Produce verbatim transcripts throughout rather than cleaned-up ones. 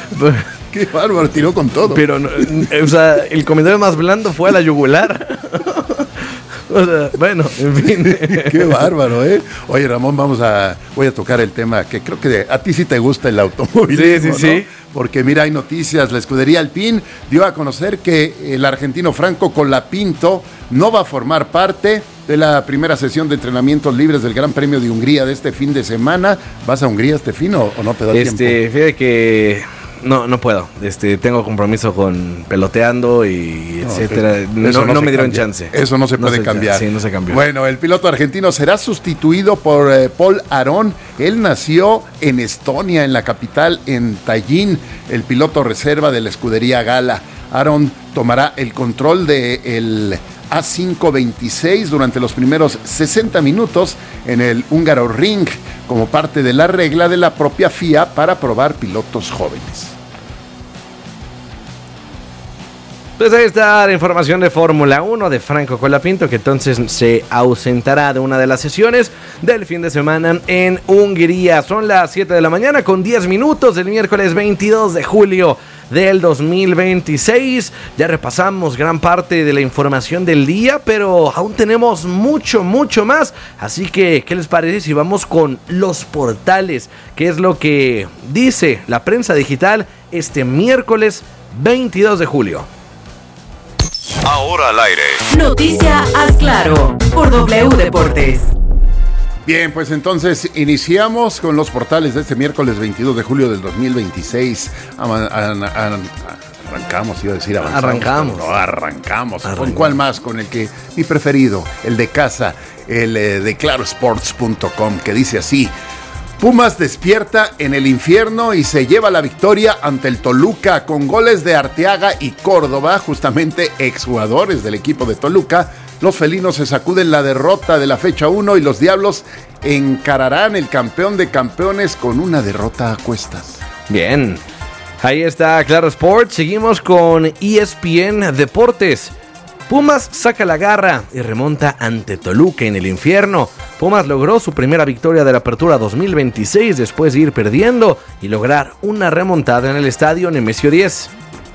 Qué bárbaro, tiró con todo. Pero, o sea, el comentario más blando fue a la yugular. O sea, bueno, en fin. Qué bárbaro, ¿eh? Oye, Ramón, vamos a... Voy a tocar el tema que creo que a ti sí te gusta el automovilismo, Sí, sí, ¿no? sí. Porque mira, hay noticias. La escudería Alpine dio a conocer que el argentino Franco Colapinto no va a formar parte de la primera sesión de entrenamientos libres del Gran Premio de Hungría de este fin de semana. ¿Vas a Hungría este fin o, o no te da este, tiempo? Fíjate que no, no puedo. Este, tengo compromiso con peloteando y No, etcétera. eso No, no no se me dieron cambia. chance. Eso no se puede cambiar. Sí, no se cambió. Bueno, el piloto argentino será sustituido por eh, Paul Aron. Él nació en Estonia, en la capital, en Tallinn, el piloto reserva de la escudería Gala. Aron tomará el control del A cinco veintiséis durante los primeros sesenta minutos en el Húngaro Ring, como parte de la regla de la propia F I A para probar pilotos jóvenes. Pues ahí está la información de Fórmula uno de Franco Colapinto, que entonces se ausentará de una de las sesiones del fin de semana en Hungría. Son las siete de la mañana con diez minutos del miércoles veintidós de julio del dos mil veintiséis. Ya repasamos gran parte de la información del día, pero aún tenemos mucho, mucho más. Así que, ¿qué les parece si vamos con los portales? ¿Qué es lo que dice la prensa digital este miércoles veintidós de julio? Ahora al aire. Noticia Haz Claro por W Deportes. Bien, pues entonces iniciamos con los portales de este miércoles veintidós de julio del dos mil veintiséis. Ama- an- an- Arrancamos, iba a decir avanzamos. Arrancamos. No, arrancamos. ¿Con Arrancamos. cuál más? Con el que mi preferido, el de casa, el eh, de claro sports punto com, que dice así: Pumas despierta en el infierno y se lleva la victoria ante el Toluca con goles de Arteaga y Córdoba, justamente exjugadores del equipo de Toluca. Los felinos se sacuden la derrota de la fecha uno y los Diablos encararán el campeón de campeones con una derrota a cuestas. Bien, ahí está Claro Sports. Seguimos con E S P N Deportes. Pumas saca la garra y remonta ante Toluca en el infierno. Pumas logró su primera victoria de la Apertura dos mil veintiséis después de ir perdiendo y lograr una remontada en el estadio Nemesio diez.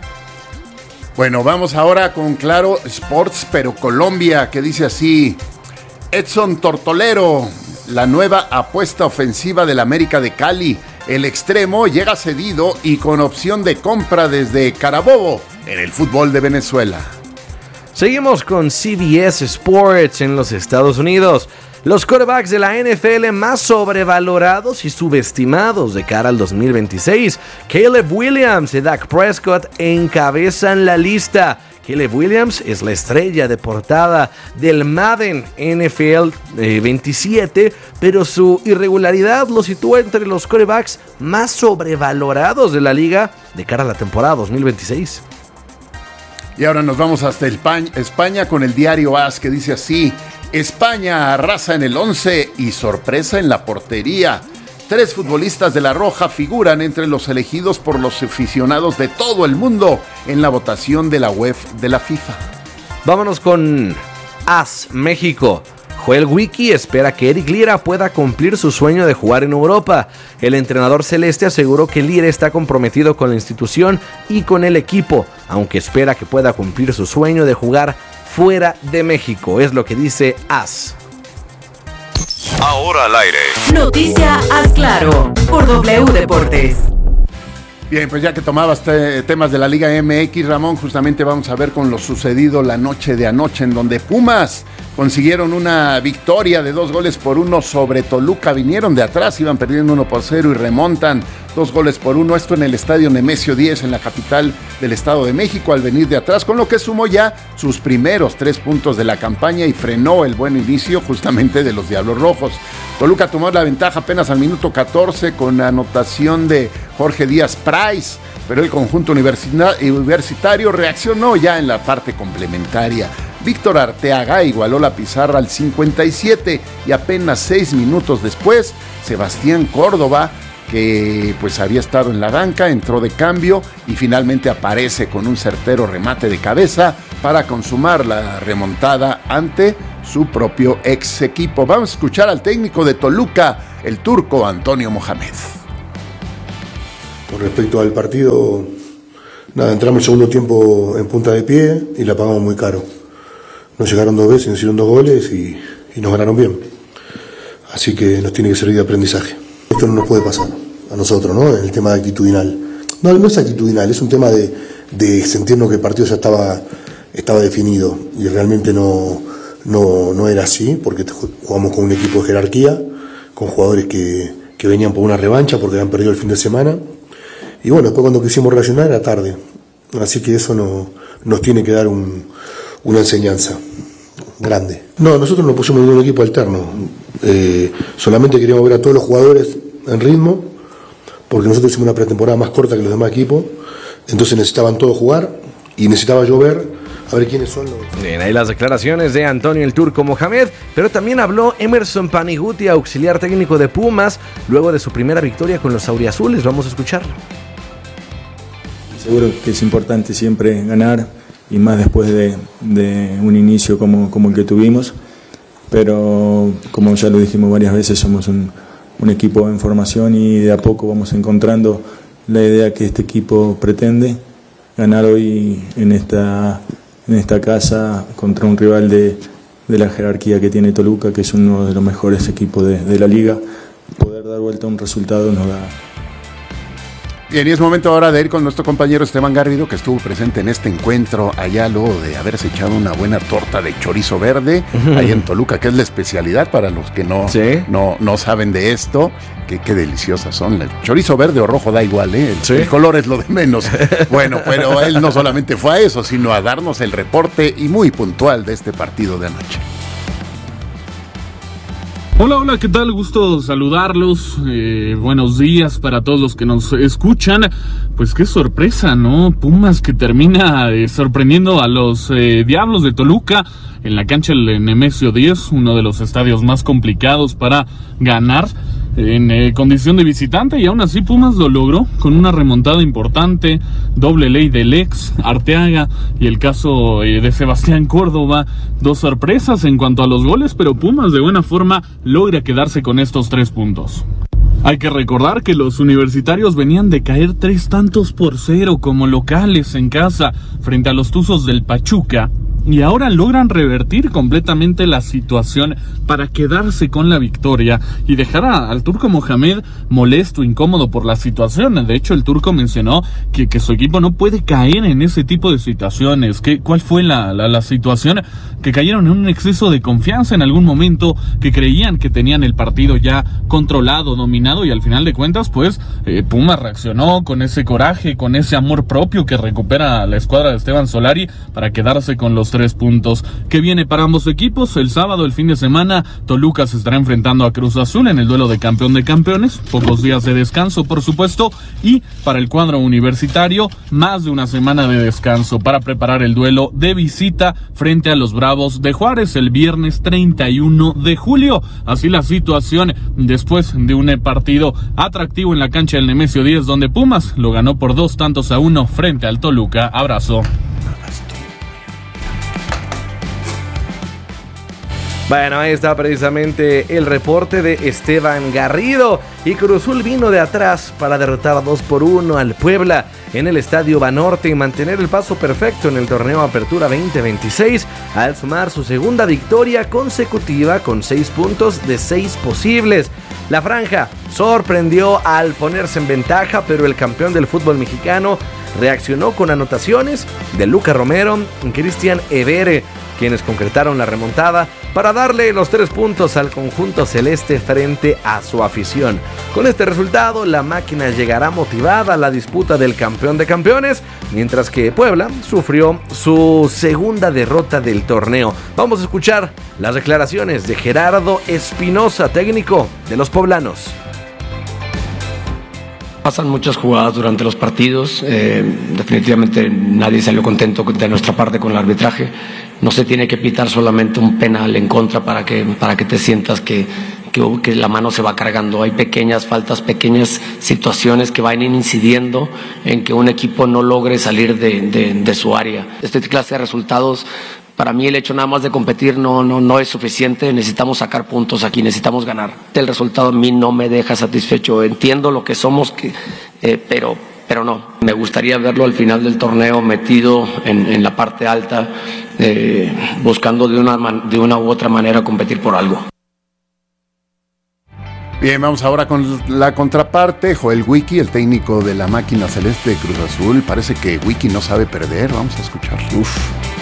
Bueno, vamos ahora con Claro Sports, pero Colombia, que dice así: Edson Tortolero, la nueva apuesta ofensiva del América de Cali. El extremo llega cedido y con opción de compra desde Carabobo, en el fútbol de Venezuela. Seguimos con C B S Sports en los Estados Unidos. Los quarterbacks de la N F L más sobrevalorados y subestimados de cara al dos mil veintiséis. Caleb Williams y Dak Prescott encabezan la lista. Caleb Williams es la estrella de portada del Madden N F L eh, veintisiete, pero su irregularidad lo sitúa entre los quarterbacks más sobrevalorados de la liga de cara a la temporada dos mil veintiséis. Y ahora nos vamos hasta España, España con el diario A S, que dice así: España arrasa en el once y sorpresa en la portería. Tres futbolistas de La Roja figuran entre los elegidos por los aficionados de todo el mundo en la votación de la UEFA de la FIFA. Vámonos con A S México. Joel Wiki espera que Eric Lira pueda cumplir su sueño de jugar en Europa. El entrenador celeste aseguró que Lira está comprometido con la institución y con el equipo, aunque espera que pueda cumplir su sueño de jugar fuera de México. Es lo que dice A S. Ahora al aire. Noticia Haz Claro por W Deportes. Bien, pues ya que tomabas te- temas de la Liga M X, Ramón, justamente vamos a ver con lo sucedido la noche de anoche, en donde Pumas consiguieron una victoria de dos goles por uno sobre Toluca. Vinieron de atrás, iban perdiendo uno por cero y remontan dos goles por uno. Esto en el estadio Nemesio diez, en la capital del Estado de México, al venir de atrás, con lo que sumó ya sus primeros tres puntos de la campaña y frenó el buen inicio justamente de los Diablos Rojos. Toluca tomó la ventaja apenas al minuto catorce con la anotación de Jorge Díaz Price, pero el conjunto universitario reaccionó ya en la parte complementaria. Víctor Arteaga igualó la pizarra al cincuenta y siete y apenas seis minutos después, Sebastián Córdoba, que pues había estado en la banca, entró de cambio y finalmente aparece con un certero remate de cabeza para consumar la remontada ante su propio ex equipo. Vamos a escuchar al técnico de Toluca, el turco Antonio Mohamed. Con respecto al partido, nada, entramos el segundo tiempo en punta de pie y la pagamos muy caro. Nos llegaron dos veces, nos hicieron dos goles y, y nos ganaron bien. Así que nos tiene que servir de aprendizaje. Esto no nos puede pasar a nosotros, ¿no? En el tema de actitudinal. No, no es actitudinal, es un tema de, de sentirnos que el partido ya estaba, estaba definido y realmente no, no, no era así, porque jugamos con un equipo de jerarquía, con jugadores que, que venían por una revancha porque habían perdido el fin de semana. Y bueno, después cuando quisimos reaccionar era tarde. Así que eso no, nos tiene que dar un, una enseñanza grande. No, nosotros no pusimos ningún equipo alterno. Eh, solamente queríamos ver a todos los jugadores en ritmo, porque nosotros hicimos una pretemporada más corta que los demás equipos. Entonces necesitaban todos jugar y necesitaba yo ver a ver quiénes son los... Bien, ahí las declaraciones de Antonio el Turco Mohamed, pero también habló Emerson Paniguti, auxiliar técnico de Pumas, luego de su primera victoria con los auriazules. Vamos a escucharlo. Seguro que es importante siempre ganar, y más después de, de un inicio como, como el que tuvimos, pero como ya lo dijimos varias veces, somos un, un equipo en formación y de a poco vamos encontrando la idea que este equipo pretende, ganar hoy en esta, en esta casa contra un rival de, de la jerarquía que tiene Toluca, que es uno de los mejores equipos de, de la liga. Poder dar vuelta a un resultado nos da... Bien, y es momento ahora de ir con nuestro compañero Esteban Garrido, que estuvo presente en este encuentro allá luego de haberse echado una buena torta de chorizo verde, uh-huh. ahí en Toluca, que es la especialidad para los que no, ¿sí? no, no saben de esto. Que qué deliciosas son. El chorizo verde o rojo da igual, ¿eh? El, ¿sí? el color es lo de menos. Bueno, pero él no solamente fue a eso, sino a darnos el reporte y muy puntual de este partido de anoche. Hola, hola, ¿qué tal? Gusto saludarlos. Eh, buenos días para todos los que nos escuchan. Pues qué sorpresa, ¿no? Pumas que termina eh, sorprendiendo a los eh, Diablos de Toluca en la cancha del Nemesio diez, uno de los estadios más complicados para ganar en eh, condición de visitante, y aún así Pumas lo logró con una remontada importante, doble ley del ex Arteaga y el caso eh, de Sebastián Córdoba. Dos sorpresas en cuanto a los goles, pero Pumas de buena forma logra quedarse con estos tres puntos. Hay que recordar que los universitarios venían de caer tres tantos por cero como locales en casa frente a los Tuzos del Pachuca, y ahora logran revertir completamente la situación para quedarse con la victoria y dejar a, al Turco Mohamed molesto, incómodo por la situación. De hecho, el Turco mencionó que, que su equipo no puede caer en ese tipo de situaciones. ¿Qué, ¿Cuál fue la, la, la situación? Que cayeron en un exceso de confianza en algún momento, que creían que tenían el partido ya controlado, dominado, y al final de cuentas, pues, eh, Puma reaccionó con ese coraje, con ese amor propio que recupera la escuadra de Esteban Solari para quedarse con los tres puntos. ¿Qué viene para ambos equipos? El sábado, el fin de semana, Toluca se estará enfrentando a Cruz Azul en el duelo de campeón de campeones, pocos días de descanso por supuesto, y para el cuadro universitario más de una semana de descanso para preparar el duelo de visita frente a los Bravos de Juárez el viernes treinta y uno de julio. Así la situación después de un partido atractivo en la cancha del Nemesio diez, donde Pumas lo ganó por dos tantos a uno frente al Toluca. Abrazo. Bueno, ahí está precisamente el reporte de Esteban Garrido. Y Cruz Azul vino de atrás para derrotar dos por uno al Puebla en el Estadio Banorte y mantener el paso perfecto en el torneo Apertura veinte veintiséis al sumar su segunda victoria consecutiva con seis puntos de seis posibles. La franja sorprendió al ponerse en ventaja, pero el campeón del fútbol mexicano reaccionó con anotaciones de Luca Romero y Cristian Evere, quienes concretaron la remontada para darle los tres puntos al conjunto celeste frente a su afición. Con este resultado, la máquina llegará motivada a la disputa del campeón de campeones, mientras que Puebla sufrió su segunda derrota del torneo. Vamos a escuchar las declaraciones de Gerardo Espinosa, técnico de los poblanos. Pasan muchas jugadas durante los partidos, eh, definitivamente nadie salió contento de nuestra parte con el arbitraje. No se tiene que pitar solamente un penal en contra para que, para que te sientas que, que, que la mano se va cargando. Hay pequeñas faltas, pequeñas situaciones que van incidiendo en que un equipo no logre salir de, de, de su área. Esta clase de resultados, para mí el hecho nada más de competir no, no, no es suficiente. Necesitamos sacar puntos aquí, necesitamos ganar. El resultado a mí no me deja satisfecho. Entiendo lo que somos, que eh, pero, pero no. Me gustaría verlo al final del torneo metido en, en la parte alta, eh, buscando de una, de una u otra manera competir por algo. Bien, vamos ahora con la contraparte. Joel Wiki, el técnico de la máquina celeste de Cruz Azul. Parece que Wiki no sabe perder. Vamos a escucharlo. Uf.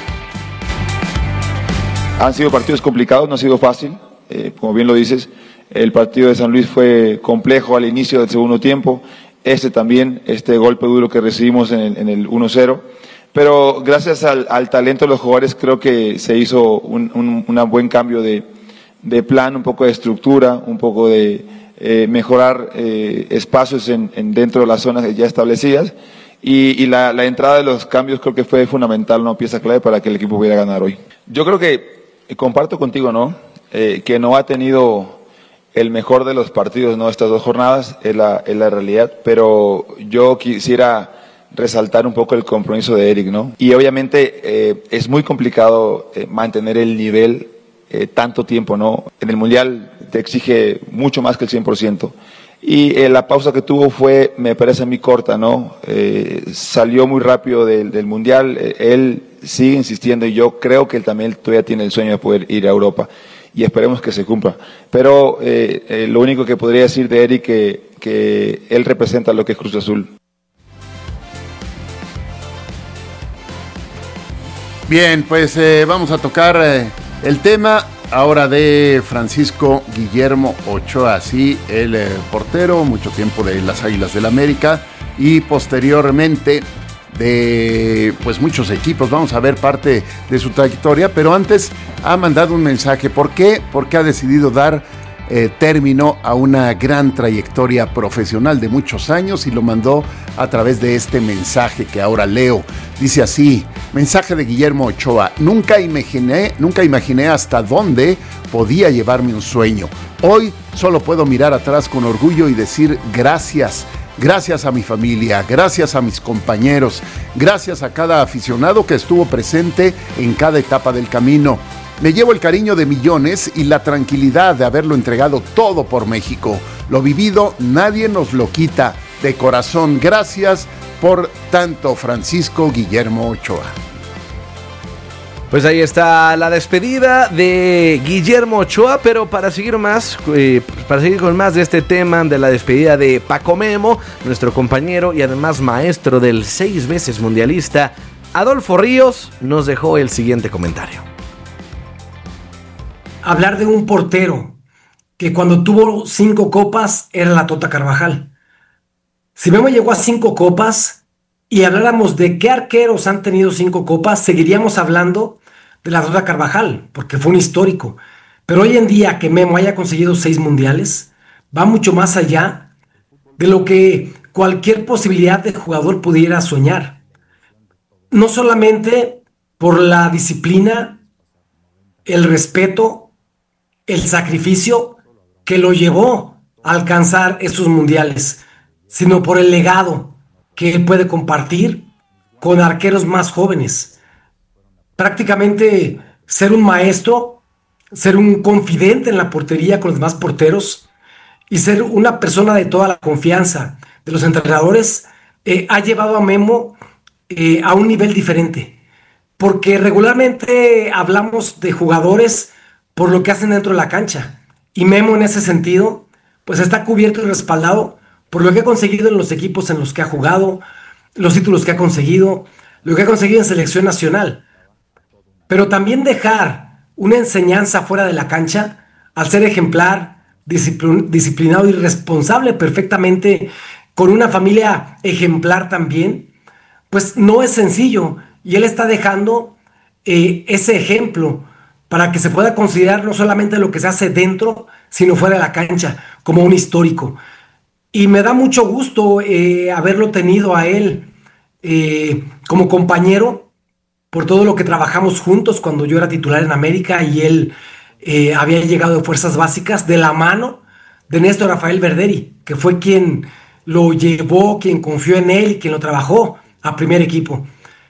Han sido partidos complicados, no ha sido fácil. Eh, como bien lo dices, el partido de San Luis fue complejo al inicio del segundo tiempo. Este también, este golpe duro que recibimos en el, en el uno cero. Pero gracias al, al talento de los jugadores creo que se hizo un, un, un buen cambio de, de plan, un poco de estructura, un poco de eh, mejorar eh, espacios en, en dentro de las zonas ya establecidas. Y, y la, la entrada de los cambios creo que fue fundamental, una pieza clave para que el equipo pudiera ganar hoy. Yo creo que, comparto contigo, ¿no? Eh, que no ha tenido el mejor de los partidos, ¿no? Estas dos jornadas, es la, es la realidad, pero yo quisiera resaltar un poco el compromiso de Eric, ¿no? Y obviamente eh, es muy complicado eh, mantener el nivel eh, tanto tiempo, ¿no? En el Mundial te exige mucho más que el cien por ciento. Y eh, la pausa que tuvo fue, me parece a mí, corta, ¿no? Eh, salió muy rápido del, del Mundial, eh, él sigue insistiendo y yo creo que él también todavía tiene el sueño de poder ir a Europa y esperemos que se cumpla. Pero eh, eh, lo único que podría decir de Eric que, que él representa lo que es Cruz Azul. Bien, pues eh, vamos a tocar eh, el tema ahora de Francisco Guillermo Ochoa, sí, el eh, portero, mucho tiempo de las Águilas del América y posteriormente de pues muchos equipos. Vamos a ver parte de su trayectoria, pero antes ha mandado un mensaje. ¿Por qué? Porque ha decidido dar eh, término a una gran trayectoria profesional de muchos años y lo mandó a través de este mensaje que ahora leo. Dice así: mensaje de Guillermo Ochoa. Nunca imaginé, nunca imaginé hasta dónde podía llevarme un sueño. Hoy solo puedo mirar atrás con orgullo y decir gracias. Gracias a mi familia, gracias a mis compañeros, gracias a cada aficionado que estuvo presente en cada etapa del camino. Me llevo el cariño de millones y la tranquilidad de haberlo entregado todo por México. Lo vivido nadie nos lo quita. De corazón, gracias por tanto, Francisco Guillermo Ochoa. Pues ahí está la despedida de Guillermo Ochoa, pero para seguir más, eh, para seguir con más de este tema de la despedida de Paco Memo, nuestro compañero y además maestro del seis veces mundialista, Adolfo Ríos, nos dejó el siguiente comentario. Hablar de un portero que cuando tuvo cinco copas era la Tota Carvajal. Si Memo llegó a cinco copas y habláramos de qué arqueros han tenido cinco copas, seguiríamos hablando de la Tota Carvajal, porque fue un histórico. Pero hoy en día que Memo haya conseguido seis mundiales, va mucho más allá de lo que cualquier posibilidad de jugador pudiera soñar. No solamente por la disciplina, el respeto, el sacrificio que lo llevó a alcanzar esos mundiales, sino por el legado que él puede compartir con arqueros más jóvenes. Prácticamente ser un maestro, ser un confidente en la portería con los demás porteros y ser una persona de toda la confianza de los entrenadores eh, ha llevado a Memo eh, a un nivel diferente. Porque regularmente hablamos de jugadores por lo que hacen dentro de la cancha. Y Memo en ese sentido pues está cubierto y respaldado por lo que ha conseguido en los equipos en los que ha jugado, los títulos que ha conseguido, lo que ha conseguido en selección nacional. Pero también dejar una enseñanza fuera de la cancha, al ser ejemplar, disciplin- disciplinado y responsable perfectamente, con una familia ejemplar también, pues no es sencillo. Y él está dejando eh, ese ejemplo para que se pueda considerar no solamente lo que se hace dentro, sino fuera de la cancha, como un histórico. Y me da mucho gusto eh, haberlo tenido a él eh, como compañero, por todo lo que trabajamos juntos cuando yo era titular en América y él eh, había llegado de Fuerzas Básicas de la mano de Néstor Rafael Verderi, que fue quien lo llevó, quien confió en él y quien lo trabajó a primer equipo.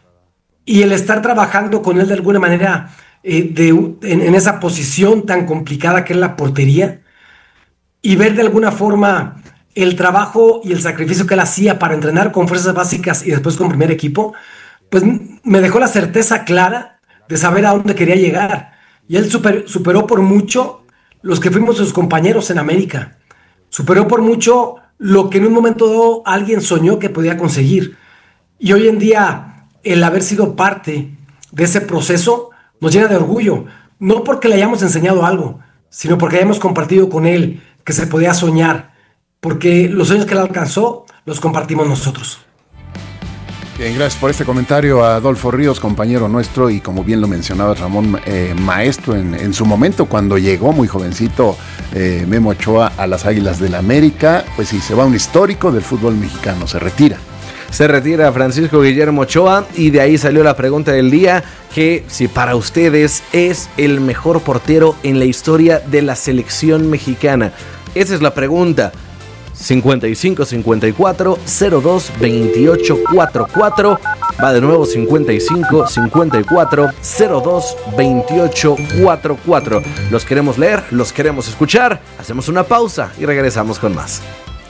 Y el estar trabajando con él de alguna manera eh, de, en, en esa posición tan complicada que es la portería y ver de alguna forma el trabajo y el sacrificio que él hacía para entrenar con fuerzas básicas y después con primer equipo, pues me dejó la certeza clara de saber a dónde quería llegar. Y él super, superó por mucho los que fuimos sus compañeros en América. Superó por mucho lo que en un momento dado alguien soñó que podía conseguir. Y hoy en día, el haber sido parte de ese proceso nos llena de orgullo. No porque le hayamos enseñado algo, sino porque hayamos compartido con él que se podía soñar. Porque los sueños que él alcanzó los compartimos nosotros. Bien, gracias por este comentario a Adolfo Ríos, compañero nuestro, y como bien lo mencionaba Ramón, eh, maestro en, en su momento cuando llegó muy jovencito eh, Memo Ochoa a las Águilas del América. Pues sí, se va un histórico del fútbol mexicano, se retira. Se retira Francisco Guillermo Ochoa, y de ahí salió la pregunta del día, que si para ustedes es el mejor portero en la historia de la selección mexicana. Esa es la pregunta. cincuenta y cinco cincuenta y cuatro cero dos veintiocho cuarenta y cuatro. Va de nuevo cincuenta y cinco cincuenta y cuatro cero dos veintiocho cuarenta y cuatro. Los queremos leer, los queremos escuchar. Hacemos una pausa y regresamos con más.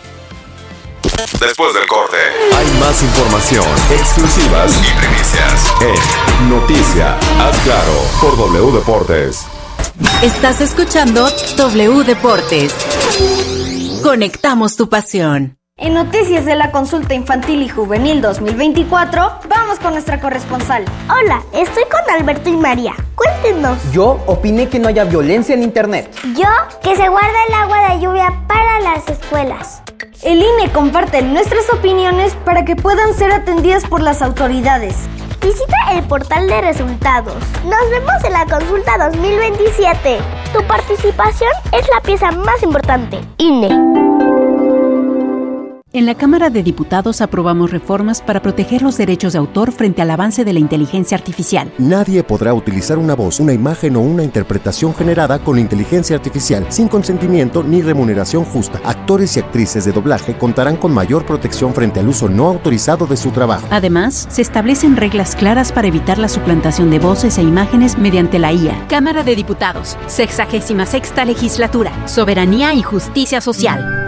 Después del corte, hay más información, exclusivas y primicias en Noticia Haz Claro por W Deportes. Estás escuchando W Deportes. Conectamos tu pasión. En noticias de la consulta infantil y juvenil dos mil veinticuatro, vamos con nuestra corresponsal. Hola, estoy con Alberto y María. Cuéntenos. Yo opiné que no haya violencia en internet. Yo, que se guarda el agua de lluvia para las escuelas. El I N E comparte nuestras opiniones para que puedan ser atendidas por las autoridades. Visita el portal de resultados. Nos vemos en la consulta dos mil veintisiete. Tu participación es la pieza más importante. I N E. En la Cámara de Diputados aprobamos reformas para proteger los derechos de autor frente al avance de la inteligencia artificial. Nadie podrá utilizar una voz, una imagen o una interpretación generada con inteligencia artificial sin consentimiento ni remuneración justa. Actores y actrices de doblaje contarán con mayor protección frente al uso no autorizado de su trabajo. Además, se establecen reglas claras para evitar la suplantación de voces e imágenes mediante la I A. Cámara de Diputados, sexagésima sexta legislatura, soberanía y justicia social.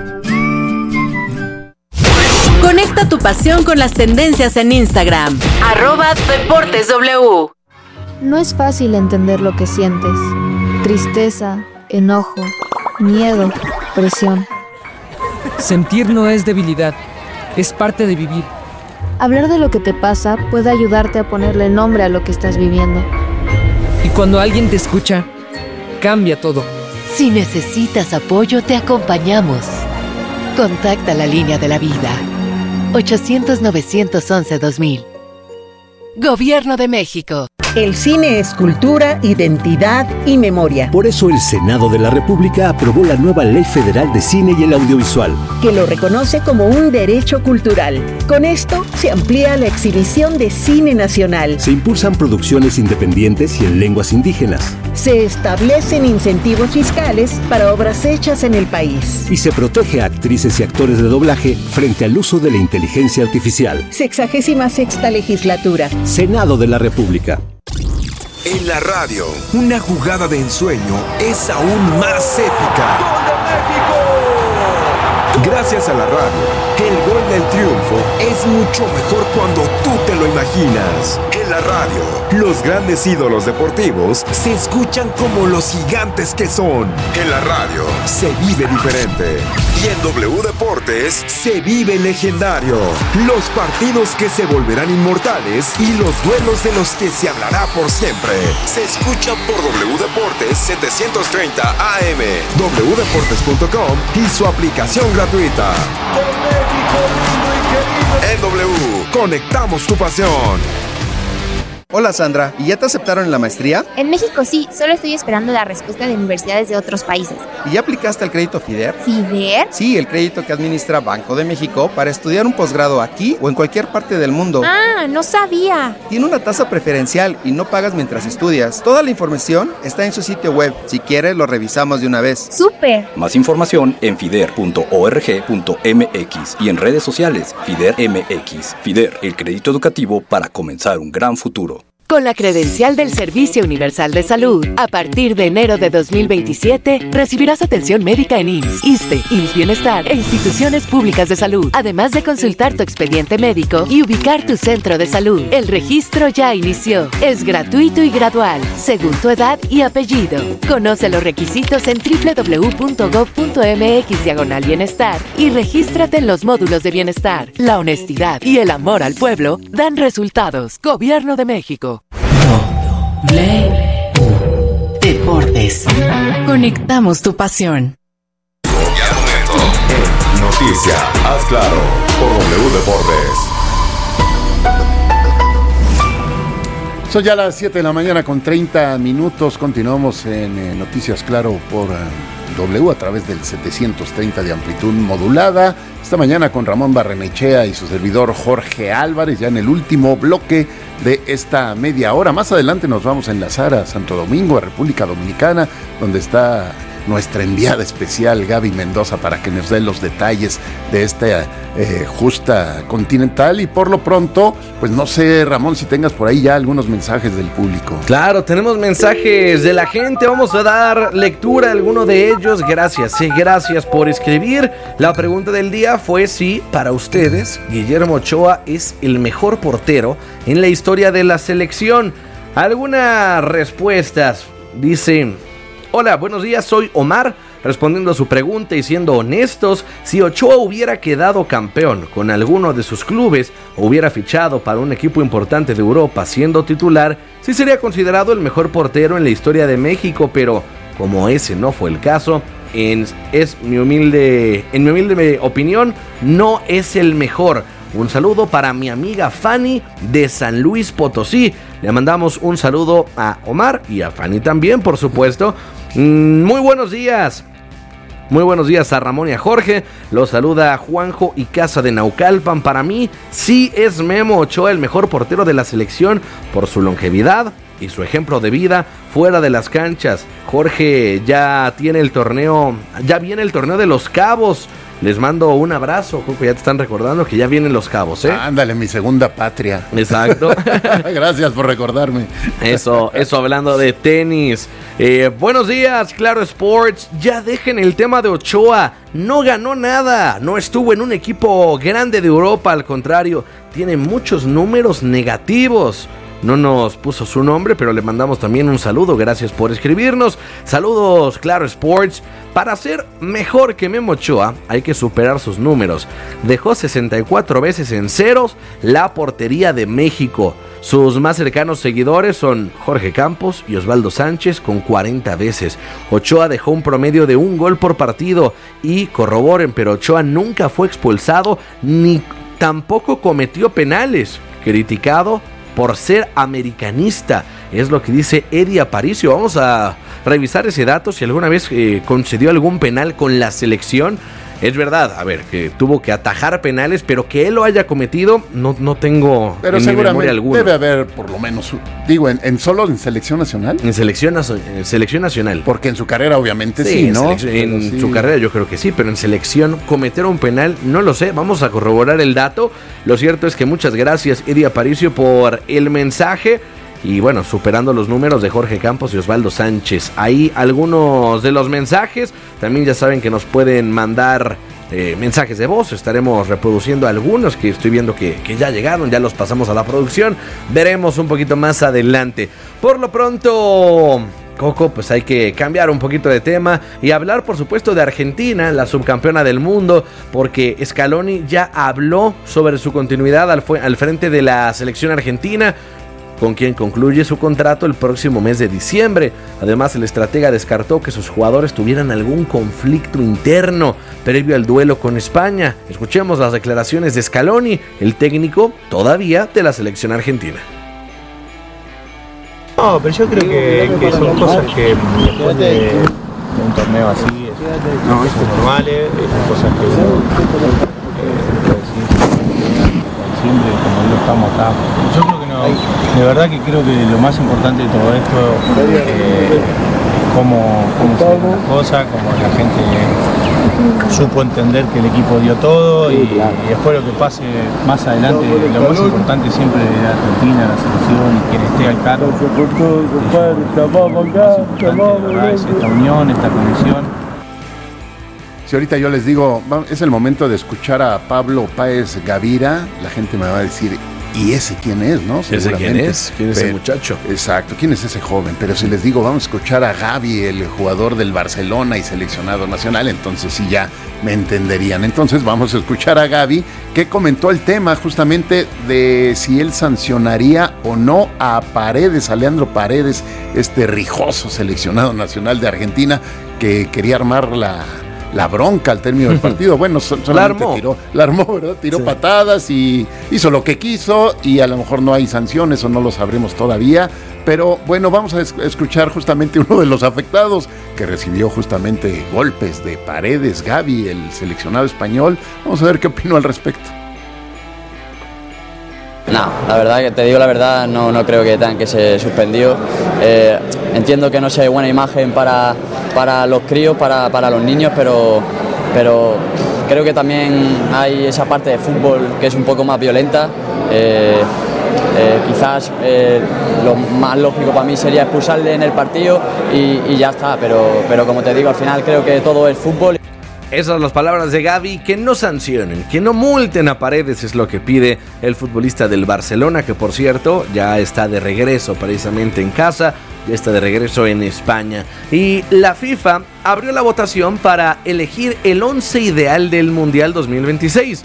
Conecta tu pasión con las tendencias en Instagram. Arroba Deportes W. No es fácil entender lo que sientes. Tristeza, enojo, miedo, presión. Sentir no es debilidad, es parte de vivir. Hablar de lo que te pasa puede ayudarte a ponerle nombre a lo que estás viviendo. Y cuando alguien te escucha, cambia todo. Si necesitas apoyo, te acompañamos. Contacta la línea de la vida. ochocientos novecientos once dos mil. Gobierno de México. El cine es cultura, identidad y memoria. Por eso el Senado de la República aprobó la nueva Ley Federal de Cine y el Audiovisual, que lo reconoce como un derecho cultural. Con esto se amplía la exhibición de cine nacional. Se impulsan producciones independientes y en lenguas indígenas. Se establecen incentivos fiscales para obras hechas en el país. Y se protege a actrices y actores de doblaje frente al uso de la inteligencia artificial. Sexagésima sexta legislatura. Senado de la República. En la radio, una jugada de ensueño es aún más épica. ¡Gol de México! Gracias a la radio, el gol del triunfo es mucho mejor cuando tú te lo imaginas. En la radio, los grandes ídolos deportivos se escuchan como los gigantes que son. En la radio, se vive diferente. Y en W Deportes, se vive legendario. Los partidos que se volverán inmortales y los duelos de los que se hablará por siempre. Se escuchan por W Deportes setecientos treinta A M, w deportes punto com y su aplicación gratuita. En W, conectamos tu pasión. Hola Sandra, ¿y ya te aceptaron en la maestría? En México sí, solo estoy esperando la respuesta de universidades de otros países. ¿Y ya aplicaste el crédito FIDER? ¿FIDER? Sí, el crédito que administra Banco de México para estudiar un posgrado aquí o en cualquier parte del mundo. Ah, no sabía. Tiene una tasa preferencial y no pagas mientras estudias. Toda la información está en su sitio web. Si quieres, lo revisamos de una vez. ¡Súper! Más información en fider punto org punto m x y en redes sociales FIDER M X. FIDER, el crédito educativo para comenzar un gran futuro. Con la credencial del Servicio Universal de Salud, a partir de enero de dos mil veintisiete, recibirás atención médica en I M S S, ISSSTE, I M S S Bienestar e instituciones públicas de salud, además de consultar tu expediente médico y ubicar tu centro de salud. El registro ya inició. Es gratuito y gradual, según tu edad y apellido. Conoce los requisitos en doble u doble u doble u punto gob punto eme equis diagonal bienestar y regístrate en los módulos de bienestar. La honestidad y el amor al pueblo dan resultados. Gobierno de México. Deportes. Conectamos tu pasión. Noticia, haz claro, por W Deportes. Son ya las siete de la mañana con treinta minutos. Continuamos en eh, Noticias Claro por eh, W a través del setecientos treinta de amplitud modulada. Esta mañana con Ramón Barrenechea y su servidor Jorge Álvarez, ya en el último bloque de esta media hora. Más adelante nos vamos a enlazar a Santo Domingo, a República Dominicana, donde está nuestra enviada especial Gaby Mendoza para que nos dé los detalles de esta eh, justa continental. Y por lo pronto, pues no sé, Ramón, si tengas por ahí ya algunos mensajes del público. Claro, tenemos mensajes de la gente, vamos a dar lectura a alguno de ellos. Gracias, sí, gracias por escribir. La pregunta del día fue si para ustedes Guillermo Ochoa es el mejor portero en la historia de la selección. Algunas respuestas. Dice: hola, buenos días, soy Omar. Respondiendo a su pregunta y siendo honestos, si Ochoa hubiera quedado campeón con alguno de sus clubes o hubiera fichado para un equipo importante de Europa siendo titular, sí sería considerado el mejor portero en la historia de México, pero como ese no fue el caso, en, es mi humilde, en mi humilde opinión, no es el mejor. Un saludo para mi amiga Fanny de San Luis Potosí. Le mandamos un saludo a Omar y a Fanny también, por supuesto. Mm, muy buenos días. Muy buenos días a Ramón y a Jorge. Los saluda Juanjo y Casa de Naucalpan. Para mí, sí es Memo Ochoa el mejor portero de la selección por su longevidad y su ejemplo de vida fuera de las canchas. Jorge ya tiene el torneo, ya viene el torneo de Los Cabos. Les mando un abrazo, Coco, ya te están recordando que ya vienen Los Cabos, ¿eh? Ándale, mi segunda patria. Exacto. Gracias por recordarme. Eso, eso hablando de tenis. Eh, buenos días, Claro Sports. Ya dejen el tema de Ochoa. No ganó nada. No estuvo en un equipo grande de Europa. Al contrario, tiene muchos números negativos. No nos puso su nombre, pero le mandamos también un saludo. Gracias por escribirnos. Saludos, Claro Sports. Para ser mejor que Memo Ochoa, hay que superar sus números. Dejó sesenta y cuatro veces en ceros la portería de México. Sus más cercanos seguidores son Jorge Campos y Osvaldo Sánchez con cuarenta veces. Ochoa dejó un promedio de un gol por partido. Y corroboren, pero Ochoa nunca fue expulsado ni tampoco cometió penales. Criticado por ser americanista, es lo que dice Eddie Aparicio. Vamos a revisar ese dato, si alguna vez eh, concedió algún penal con la selección. Es verdad, a ver, que tuvo que atajar penales, pero que él lo haya cometido, no, no tengo pero en mi memoria alguna. Debe haber por lo menos, digo, en, en solo en selección nacional. En selección, en selección nacional. Porque en su carrera obviamente sí, sí ¿no? En, en sí. su carrera yo creo que sí, pero en selección cometer un penal, no lo sé, vamos a corroborar el dato. Lo cierto es que muchas gracias, Eddie Aparicio, por el mensaje. Y bueno, superando los números de Jorge Campos y Osvaldo Sánchez. Ahí algunos de los mensajes. También ya saben que nos pueden mandar eh, mensajes de voz. Estaremos reproduciendo algunos que estoy viendo que, que ya llegaron. Ya los pasamos a la producción. Veremos un poquito más adelante. Por lo pronto, Coco, pues hay que cambiar un poquito de tema y hablar, por supuesto, de Argentina, la subcampeona del mundo, porque Scaloni ya habló sobre su continuidad al, al frente de la selección argentina, con quien concluye su contrato el próximo mes de diciembre. Además, el estratega descartó que sus jugadores tuvieran algún conflicto interno previo al duelo con España. Escuchemos las declaraciones de Scaloni, el técnico todavía de la selección argentina. No, pero yo creo que, que son cosas que después de, de un torneo así es, no, son normales, son cosas que uno eh, puede decir siempre, como lo estamos acá. Yo creo que no, de verdad que creo que lo más importante de todo esto eh, es cómo, cómo se ven las cosas, cómo la gente supo entender que el equipo dio todo y, y después lo que pase más adelante, lo más importante siempre es Argentina, la selección y quien esté al cargo. Es esta unión, esta conexión. Si ahorita yo les digo, es el momento de escuchar a Pablo Páez Gavira, la gente me va a decir, ¿y ese quién es, no? ¿Ese quién es? ¿Quién es Pero, ese muchacho? Exacto, ¿quién es ese joven? Pero si les digo, vamos a escuchar a Gavi, el jugador del Barcelona y seleccionado nacional, entonces sí ya me entenderían. Entonces vamos a escuchar a Gavi, que comentó el tema justamente de si él sancionaría o no a Paredes, a Leandro Paredes, este rijoso seleccionado nacional de Argentina, que quería armar la... la bronca al término del partido. Bueno, solamente la armó. tiró, la armó, ¿verdad? Tiró sí. patadas y hizo lo que quiso y a lo mejor no hay sanciones o no lo sabremos todavía, pero bueno, vamos a escuchar justamente uno de los afectados que recibió justamente golpes de Paredes, Gavi, el seleccionado español. Vamos a ver qué opinó al respecto. No, la verdad que te digo la verdad, no, no creo que tengan que ser suspendido. Eh, entiendo que no sea buena imagen para, para los críos, para, para los niños, pero, pero creo que también hay esa parte de fútbol que es un poco más violenta. Eh, eh, quizás eh, lo más lógico para mí sería expulsarle en el partido y, y ya está, pero, pero como te digo, al final creo que todo es fútbol. Esas son las palabras de Gavi, que no sancionen, que no multen a Paredes, es lo que pide el futbolista del Barcelona, que por cierto ya está de regreso precisamente en casa, ya está de regreso en España. Y la FIFA abrió la votación para elegir el once ideal del Mundial dos mil veintiséis.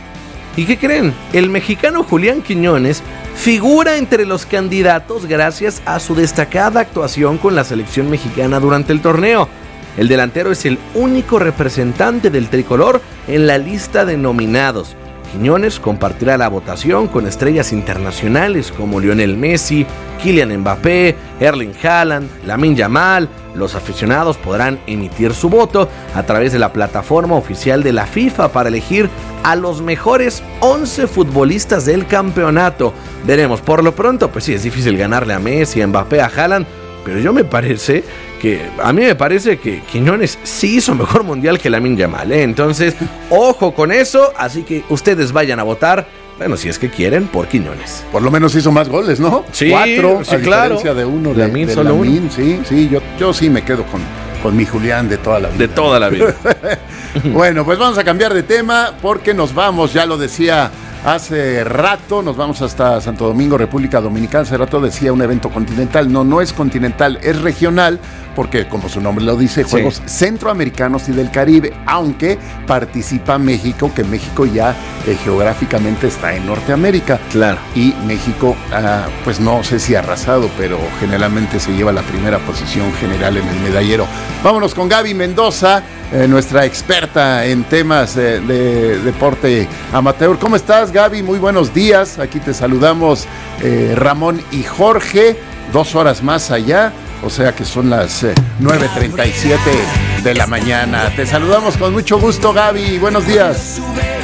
¿Y qué creen? El mexicano Julián Quiñones figura entre los candidatos gracias a su destacada actuación con la selección mexicana durante el torneo. El delantero es el único representante del tricolor en la lista de nominados. Quiñones compartirá la votación con estrellas internacionales como Lionel Messi, Kylian Mbappé, Erling Haaland, Lamine Yamal. Los aficionados podrán emitir su voto a través de la plataforma oficial de la FIFA para elegir a los mejores once futbolistas del campeonato. Veremos, por lo pronto, pues sí, es difícil ganarle a Messi, a Mbappé, a Haaland, pero yo me parece que, a mí me parece que Quiñones sí hizo mejor mundial que Lamine Yamal, ¿eh? Entonces, ojo con eso, así que ustedes vayan a votar, bueno, si es que quieren, por Quiñones. Por lo menos hizo más goles, ¿no? Sí, Cuatro, sí, a claro. diferencia de uno de Lamine, de solo Lamine, uno. Sí, sí, yo, yo sí me quedo con, con mi Julián de toda la vida. De toda la vida. Bueno, pues vamos a cambiar de tema porque nos vamos, ya lo decía hace rato, nos vamos hasta Santo Domingo, República Dominicana. Hace rato decía un evento continental. No, no es continental, es regional, porque como su nombre lo dice, Juegos sí. Centroamericanos y del Caribe, aunque participa México, que México ya eh, geográficamente está en Norteamérica. Claro. Y México, ah, pues no sé si arrasado, pero generalmente se lleva la primera posición general en el medallero. Vámonos con Gaby Mendoza, eh, nuestra experta en temas eh, de deporte amateur. ¿Cómo estás, Gaby? Muy buenos días. Aquí te saludamos eh, Ramón y Jorge, dos horas más allá. O sea que son las eh, nueve treinta y siete de la mañana. Te saludamos con mucho gusto, Gaby. Buenos días.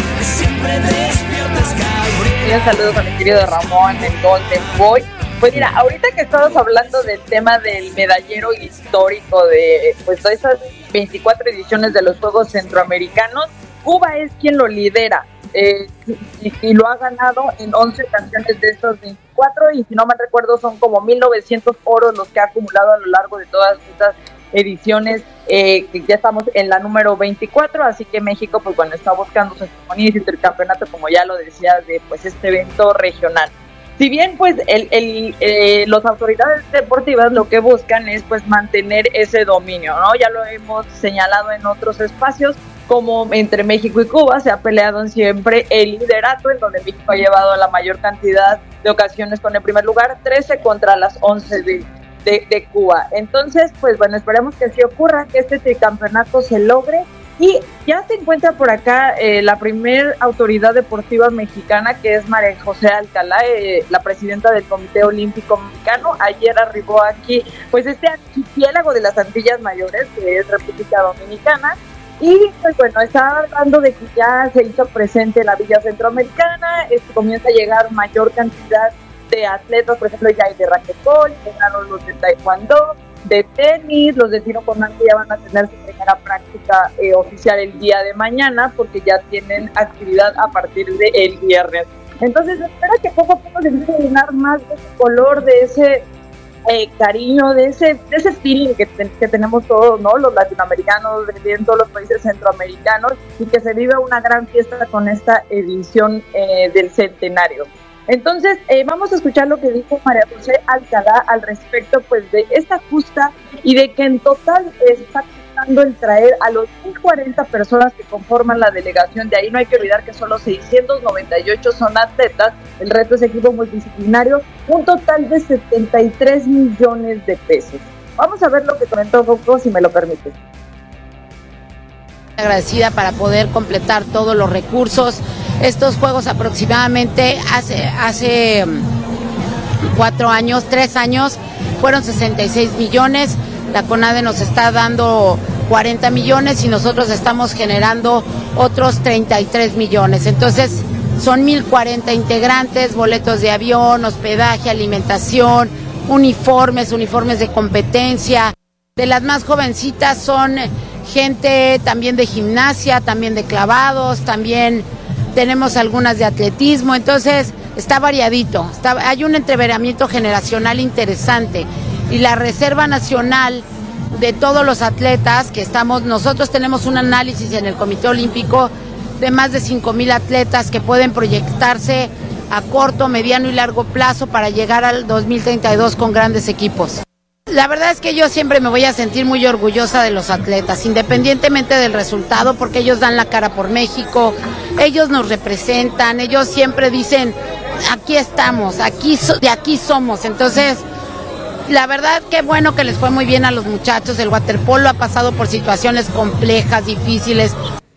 Un saludo con mi querido Ramón en Golden Boy. Pues mira, ahorita que estamos hablando del tema del medallero histórico de pues de esas veinticuatro ediciones de los Juegos Centroamericanos, Cuba es quien lo lidera. Eh, y, y lo ha ganado en once ocasiones de estos veinticuatro, y si no me recuerdo son como mil novecientos oros los que ha acumulado a lo largo de todas estas ediciones, eh, que ya estamos en la número veinticuatro, así que México pues bueno está buscando su hegemonía y su campeonato, como ya lo decía, de pues este evento regional. Si bien pues el, el, eh, las autoridades deportivas lo que buscan es pues mantener ese dominio, ¿no? Ya lo hemos señalado en otros espacios, como entre México y Cuba se ha peleado siempre el liderato, en donde México ha llevado la mayor cantidad de ocasiones con el primer lugar, trece contra las once de, de, de Cuba. Entonces, pues bueno, esperemos que así ocurra, que este tricampeonato se logre. Y ya se encuentra por acá eh, la primer autoridad deportiva mexicana, que es María José Alcalá, eh, la presidenta del Comité Olímpico Mexicano. Ayer arribó aquí pues este archipiélago de las Antillas Mayores, que es República Dominicana. Y pues bueno, está hablando de que ya se hizo presente la Villa Centroamericana, es que comienza a llegar mayor cantidad de atletas, por ejemplo ya hay de raquetbol, llegaron los de taekwondo, de tenis, los de tiro con arco ya van a tener su primera práctica eh, oficial el día de mañana, porque ya tienen actividad a partir del viernes. Entonces se espera que poco a poco se empiece a llenar más de ese color, de ese eh, cariño, de ese, de ese feeling que, te, que tenemos todos, ¿no? Los latinoamericanos, en todos los países centroamericanos, y que se vive una gran fiesta con esta edición eh, del centenario. Entonces, eh, vamos a escuchar lo que dijo María José Alcalá al respecto, pues, de esta justa y de que en total está costando el traer a los mil cuarenta personas que conforman la delegación. De ahí no hay que olvidar que solo seiscientos noventa y ocho son atletas. El reto es equipo multidisciplinario, un total de setenta y tres millones de pesos. Vamos a ver lo que comentó Coco, si me lo permite. Agradecida para poder completar todos los recursos. Estos juegos aproximadamente hace, hace cuatro años, tres años, fueron sesenta y seis millones. La CONADE nos está dando cuarenta millones y nosotros estamos generando otros treinta y tres millones. Entonces son mil cuarenta integrantes, boletos de avión, hospedaje, alimentación, uniformes, uniformes de competencia. De las más jovencitas son gente también de gimnasia, también de clavados, también tenemos algunas de atletismo, entonces está variadito, está, hay un entreveramiento generacional interesante y la Reserva Nacional de todos los atletas que estamos, nosotros tenemos un análisis en el Comité Olímpico de más de cinco mil atletas que pueden proyectarse a corto, mediano y largo plazo para llegar al dos mil treinta y dos con grandes equipos. La verdad es que yo siempre me voy a sentir muy orgullosa de los atletas, independientemente del resultado, porque ellos dan la cara por México, ellos nos representan, ellos siempre dicen, aquí estamos, aquí so- de aquí somos. Entonces, la verdad que bueno que les fue muy bien a los muchachos. El waterpolo ha pasado por situaciones complejas, difíciles.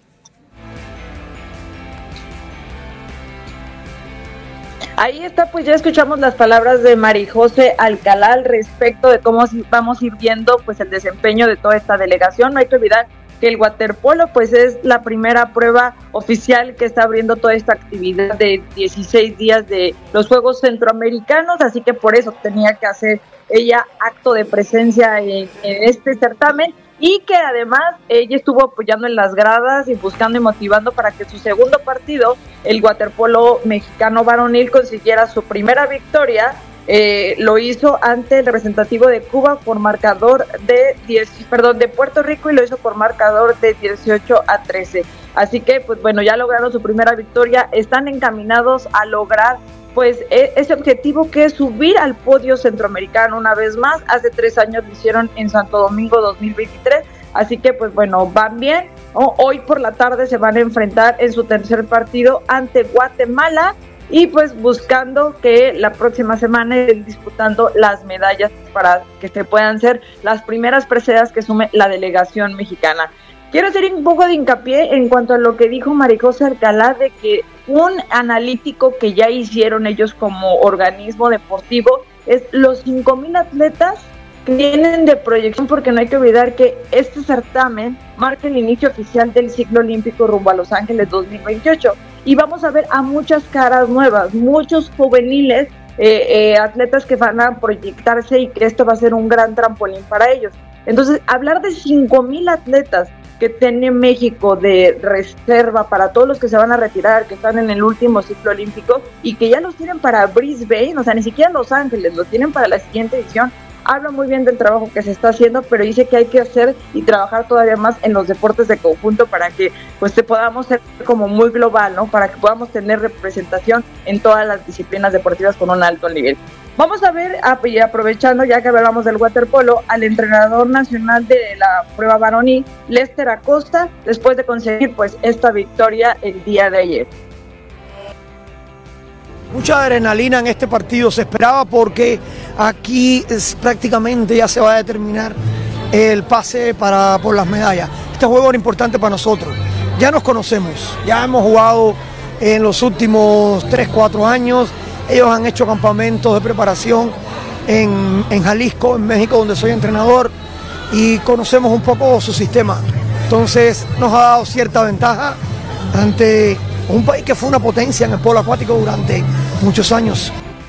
Ahí está, pues ya escuchamos las palabras de María José Alcalá al respecto de cómo vamos a ir viendo pues el desempeño de toda esta delegación. No hay que olvidar que el waterpolo pues es la primera prueba oficial que está abriendo toda esta actividad de dieciséis días de los Juegos Centroamericanos, así que por eso tenía que hacer ella acto de presencia en, en este certamen. Y que además ella estuvo apoyando en las gradas y buscando y motivando para que su segundo partido, el waterpolo mexicano varonil, consiguiera su primera victoria. Eh, lo hizo ante el representativo de Cuba por marcador de diez, perdón, de Puerto Rico, y lo hizo por marcador de dieciocho a trece. Así que, pues bueno, ya lograron su primera victoria, están encaminados a lograr pues ese objetivo, que es subir al podio centroamericano una vez más. Hace tres años lo hicieron en Santo Domingo dos mil veintitrés, así que pues bueno, van bien. Hoy por la tarde se van a enfrentar en su tercer partido ante Guatemala, y pues buscando que la próxima semana estén disputando las medallas para que se puedan ser las primeras preseas que sume la delegación mexicana. Quiero hacer un poco de hincapié en cuanto a lo que dijo María José Alcalá, de que un analítico que ya hicieron ellos como organismo deportivo es los cinco mil atletas que vienen de proyección, porque no hay que olvidar que este certamen marca el inicio oficial del ciclo olímpico rumbo a Los Ángeles dos mil veintiocho, y vamos a ver a muchas caras nuevas, muchos juveniles, eh, eh, atletas que van a proyectarse, y que esto va a ser un gran trampolín para ellos. Entonces, hablar de cinco mil atletas que tiene México de reserva para todos los que se van a retirar, que están en el último ciclo olímpico y que ya los tienen para Brisbane, o sea, ni siquiera Los Ángeles, los tienen para la siguiente edición, habla muy bien del trabajo que se está haciendo, pero dice que hay que hacer y trabajar todavía más en los deportes de conjunto para que pues te podamos ser como muy global, ¿no? Para que podamos tener representación en todas las disciplinas deportivas con un alto nivel. Vamos a ver, aprovechando ya que hablamos del waterpolo, al entrenador nacional de la prueba varonil, Lester Acosta, después de conseguir pues esta victoria el día de ayer. Mucha adrenalina en este partido se esperaba, porque aquí es, prácticamente ya se va a determinar el pase para por las medallas. Este juego era importante para nosotros. Ya nos conocemos, ya hemos jugado en los últimos tres, cuatro años. Ellos han hecho campamentos de preparación en, en Jalisco, en México, donde soy entrenador, y conocemos un poco su sistema. Entonces nos ha dado cierta ventaja ante un país que fue una potencia en el polo acuático durante muchos años.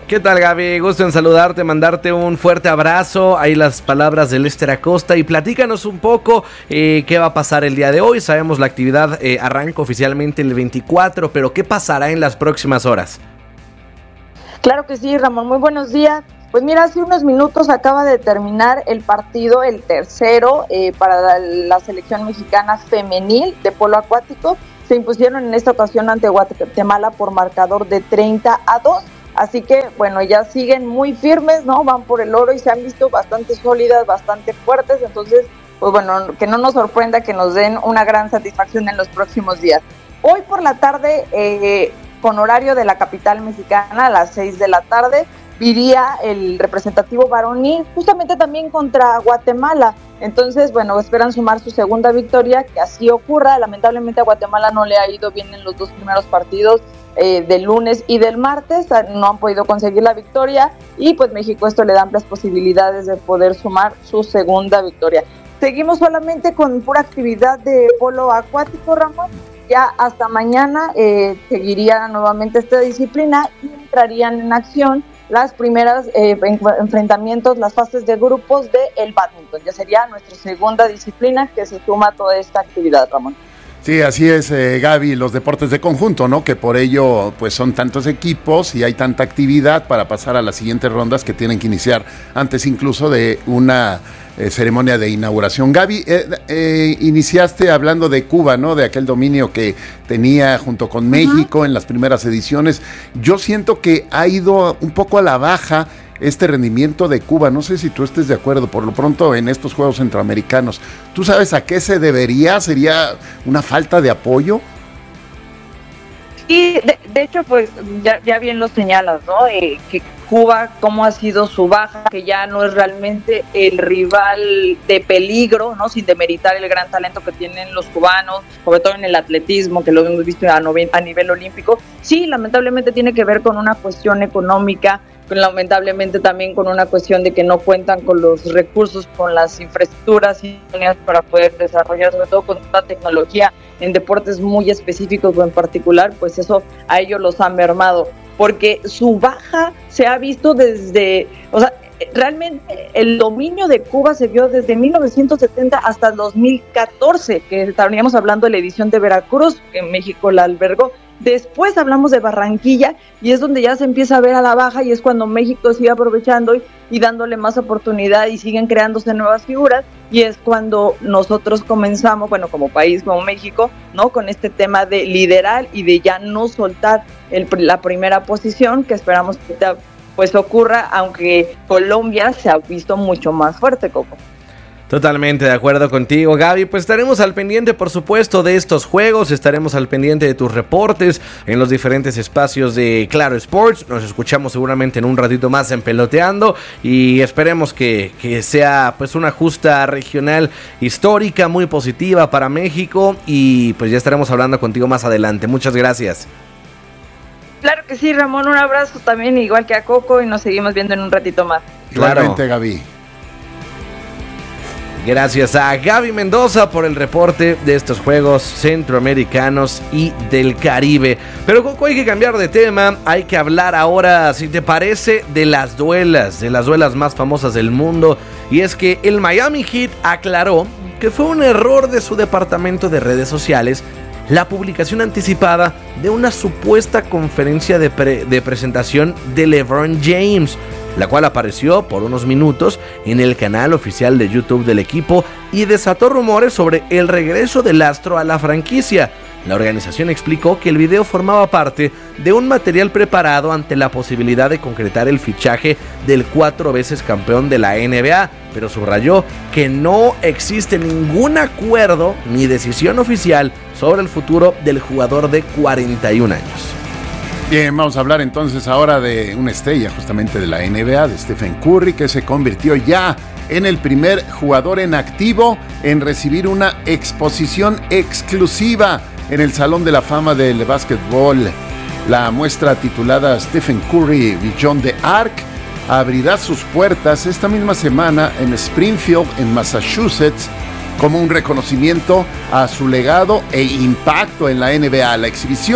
¿Qué tal, Gaby? Gusto en saludarte, mandarte un fuerte abrazo. Ahí las palabras de Lester Acosta. Y platícanos un poco eh, qué va a pasar el día de hoy. Sabemos la actividad eh, arranca oficialmente el veinticuatro, pero ¿qué pasará en las próximas horas? Claro que sí, Ramón. Muy buenos días. Pues mira, hace unos minutos acaba de terminar el partido, el tercero, eh, para la, la selección mexicana femenil de polo acuático. Se impusieron en esta ocasión ante Guatemala por marcador de treinta a dos. Así que, bueno, ya siguen muy firmes, ¿no? Van por el oro y se han visto bastante sólidas, bastante fuertes. Entonces, pues bueno, que no nos sorprenda que nos den una gran satisfacción en los próximos días. Hoy por la tarde, eh, con horario de la capital mexicana, a las seis de la tarde, iría el representativo varonil, justamente también contra Guatemala. Entonces, bueno, esperan sumar su segunda victoria, que así ocurra. Lamentablemente a Guatemala no le ha ido bien en los dos primeros partidos, eh, del lunes y del martes, no han podido conseguir la victoria y pues México esto le da amplias posibilidades de poder sumar su segunda victoria. Seguimos solamente con pura actividad de polo acuático, Ramón. Ya hasta mañana eh, seguiría nuevamente esta disciplina y entrarían en acción las primeras eh, enfrentamientos, las fases de grupos de el bádminton. Ya sería nuestra segunda disciplina que se suma a toda esta actividad, Ramón. Sí, así es, eh, Gaby, los deportes de conjunto, ¿no? Que por ello, pues son tantos equipos y hay tanta actividad para pasar a las siguientes rondas que tienen que iniciar antes incluso de una eh, ceremonia de inauguración. Gaby, eh, eh, iniciaste hablando de Cuba, ¿no? De aquel dominio que tenía junto con México uh-huh. en las primeras ediciones. Yo siento que ha ido un poco a la baja este rendimiento de Cuba. No sé si tú estés de acuerdo, por lo pronto en estos Juegos Centroamericanos. ¿Tú sabes a qué se debería? ¿Sería una falta de apoyo? Y de, de hecho, pues ya, ya bien lo señalas, ¿no? Eh, que Cuba, cómo ha sido su baja, que ya no es realmente el rival de peligro, ¿no? Sin demeritar el gran talento que tienen los cubanos, sobre todo en el atletismo, que lo hemos visto a, noven, a nivel olímpico. Sí, lamentablemente tiene que ver con una cuestión económica, lamentablemente también con una cuestión de que no cuentan con los recursos, con las infraestructuras para poder desarrollar, sobre todo con la tecnología en deportes muy específicos o en particular, pues eso a ellos los ha mermado, porque su baja se ha visto desde, o sea, realmente el dominio de Cuba se vio desde mil novecientos setenta hasta el dos mil catorce, que estaríamos hablando de la edición de Veracruz, que México la albergó. Después hablamos de Barranquilla y es donde ya se empieza a ver a la baja y es cuando México sigue aprovechando y, y dándole más oportunidad y siguen creándose nuevas figuras y es cuando nosotros comenzamos, bueno, como país, como México, ¿no? Con este tema de liderar y de ya no soltar el, la primera posición que esperamos que pues ocurra, aunque Colombia se ha visto mucho más fuerte, Coco. Totalmente de acuerdo contigo, Gaby. Pues estaremos al pendiente, por supuesto, de estos juegos. Estaremos al pendiente de tus reportes en los diferentes espacios de Claro Sports. Nos escuchamos seguramente en un ratito más en Peloteando. Y esperemos que, que sea pues una justa regional histórica muy positiva para México. Y pues ya estaremos hablando contigo más adelante. Muchas gracias. Claro que sí, Ramón. Un abrazo también, igual que a Coco. Y nos seguimos viendo en un ratito más. Claramente, claro. Gaby. Gracias a Gaby Mendoza por el reporte de estos Juegos Centroamericanos y del Caribe. Pero Coco, hay que cambiar de tema, hay que hablar ahora, si te parece, de las duelas, de las duelas más famosas del mundo. Y es que el Miami Heat aclaró que fue un error de su departamento de redes sociales la publicación anticipada de una supuesta conferencia de, pre- de presentación de LeBron James, la cual apareció por unos minutos en el canal oficial de YouTube del equipo y desató rumores sobre el regreso del astro a la franquicia. La organización explicó que el video formaba parte de un material preparado ante la posibilidad de concretar el fichaje del cuatro veces campeón de la N B A, pero subrayó que no existe ningún acuerdo ni decisión oficial sobre el futuro del jugador de cuarenta y un años. Bien, vamos a hablar entonces ahora de una estrella justamente de la N B A, de Stephen Curry, que se convirtió ya en el primer jugador en activo en recibir una exposición exclusiva en el Salón de la Fama del Básquetbol. La muestra titulada Stephen Curry Beyond the Arc abrirá sus puertas esta misma semana en Springfield, en Massachusetts, como un reconocimiento a su legado e impacto en la N B A. La exhibición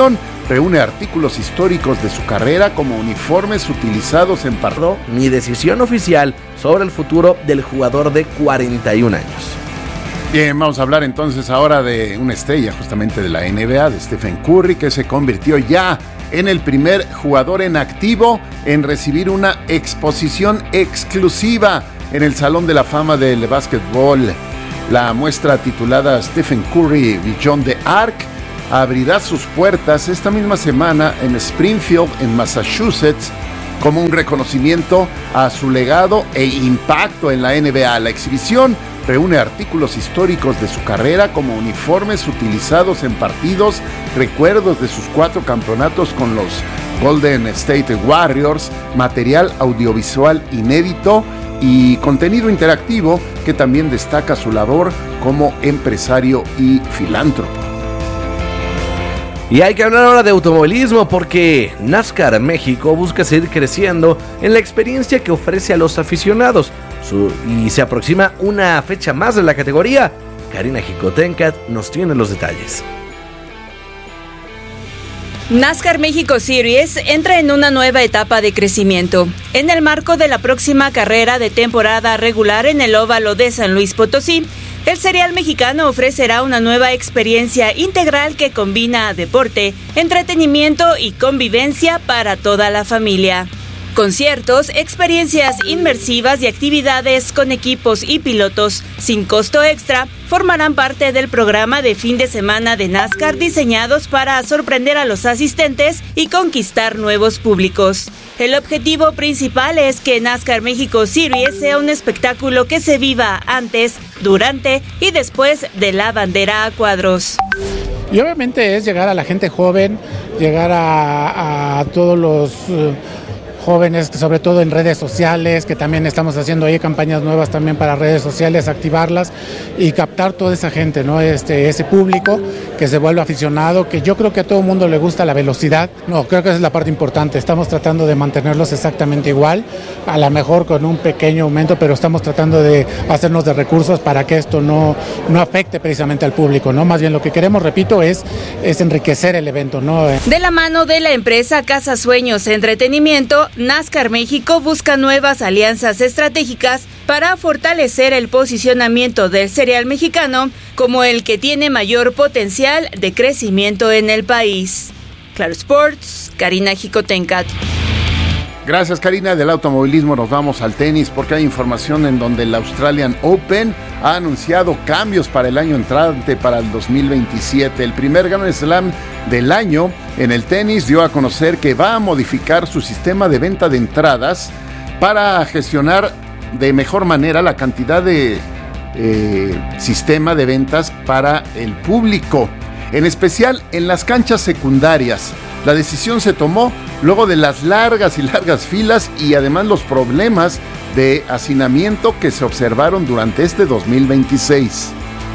reúne artículos históricos de su carrera como uniformes utilizados en partidos. Ni decisión oficial sobre el futuro del jugador de cuarenta y un años. Bien, vamos a hablar entonces ahora de una estrella justamente de la N B A, de Stephen Curry, que se convirtió ya en el primer jugador en activo en recibir una exposición exclusiva en el Salón de la Fama del Básquetbol. La muestra titulada Stephen Curry Beyond the Arc abrirá sus puertas esta misma semana en Springfield, en Massachusetts, como un reconocimiento a su legado e impacto en la N B A. La exhibición reúne artículos históricos de su carrera como uniformes utilizados en partidos, recuerdos de sus cuatro campeonatos con los Golden State Warriors, material audiovisual inédito y contenido interactivo que también destaca su labor como empresario y filántropo. Y hay que hablar ahora de automovilismo porque NASCAR México busca seguir creciendo en la experiencia que ofrece a los aficionados. Su, y se aproxima una fecha más de la categoría. Karina Jicotencat nos tiene los detalles. NASCAR México Series entra en una nueva etapa de crecimiento. En el marco de la próxima carrera de temporada regular en el óvalo de San Luis Potosí, el serial mexicano ofrecerá una nueva experiencia integral que combina deporte, entretenimiento y convivencia para toda la familia. Conciertos, experiencias inmersivas y actividades con equipos y pilotos sin costo extra formarán parte del programa de fin de semana de NASCAR diseñados para sorprender a los asistentes y conquistar nuevos públicos. El objetivo principal es que NASCAR México Series sea un espectáculo que se viva antes, durante y después de la bandera a cuadros. Y obviamente es llegar a la gente joven, llegar a, a todos los Uh, jóvenes, sobre todo en redes sociales, que también estamos haciendo ahí campañas nuevas también para redes sociales, activarlas y captar toda esa gente, ¿no? Este, ese público que se vuelve aficionado, que yo creo que a todo el mundo le gusta la velocidad. No, creo que esa es la parte importante. Estamos tratando de mantenerlos exactamente igual, a lo mejor con un pequeño aumento, pero estamos tratando de hacernos de recursos para que esto no, no afecte precisamente al público, ¿no? Más bien lo que queremos, repito, es, es enriquecer el evento, ¿no? De la mano de la empresa Casa Sueños Entretenimiento, NASCAR México busca nuevas alianzas estratégicas para fortalecer el posicionamiento del serial mexicano como el que tiene mayor potencial de crecimiento en el país. Claro Sports, Karina Jicotencat. Gracias, Karina. Del automovilismo nos vamos al tenis porque hay información en donde el Australian Open ha anunciado cambios para el año entrante, para el dos mil veintisiete. El primer Grand Slam del año en el tenis dio a conocer que va a modificar su sistema de venta de entradas para gestionar de mejor manera la cantidad de eh, sistema de ventas para el público, en especial en las canchas secundarias. La decisión se tomó luego de las largas y largas filas y además los problemas de hacinamiento que se observaron durante este dos mil veintiséis.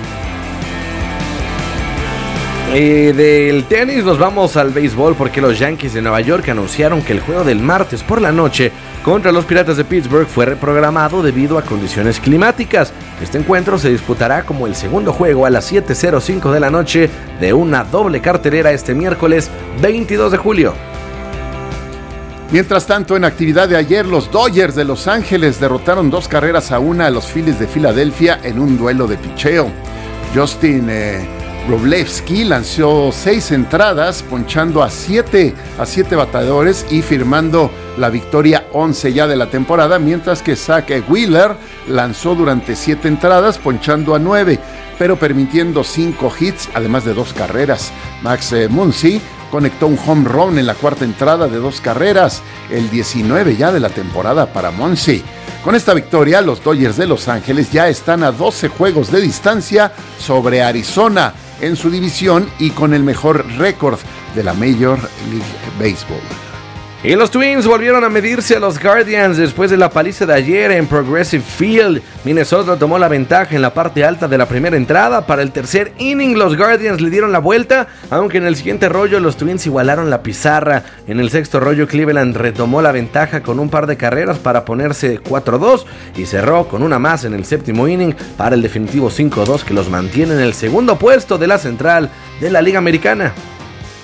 Eh, del tenis nos vamos al béisbol porque los Yankees de Nueva York anunciaron que el juego del martes por la noche contra los Piratas de Pittsburgh fue reprogramado debido a condiciones climáticas. Este encuentro se disputará como el segundo juego a las siete cero cinco de la noche de una doble cartelera este miércoles veintidós de julio. Mientras tanto, en actividad de ayer, los Dodgers de Los Ángeles derrotaron dos carreras a una a los Phillies de Filadelfia en un duelo de picheo. Justin eh, Wroblewski lanzó seis entradas, ponchando a siete, a siete bateadores y firmando la victoria once ya de la temporada, mientras que Zach Wheeler lanzó durante siete entradas, ponchando a nueve, pero permitiendo cinco hits, además de dos carreras. Max eh, Muncy conectó un home run en la cuarta entrada de dos carreras, el diecinueve ya de la temporada para Muncy. Con esta victoria, los Dodgers de Los Ángeles ya están a doce juegos de distancia sobre Arizona en su división y con el mejor récord de la Major League Baseball. Y los Twins volvieron a medirse a los Guardians después de la paliza de ayer en Progressive Field. Minnesota tomó la ventaja en la parte alta de la primera entrada. Para el tercer inning, los Guardians le dieron la vuelta, aunque en el siguiente rollo los Twins igualaron la pizarra. En el sexto rollo, Cleveland retomó la ventaja con un par de carreras para ponerse cuatro dos y cerró con una más en el séptimo inning para el definitivo cinco dos que los mantiene en el segundo puesto de la central de la Liga Americana.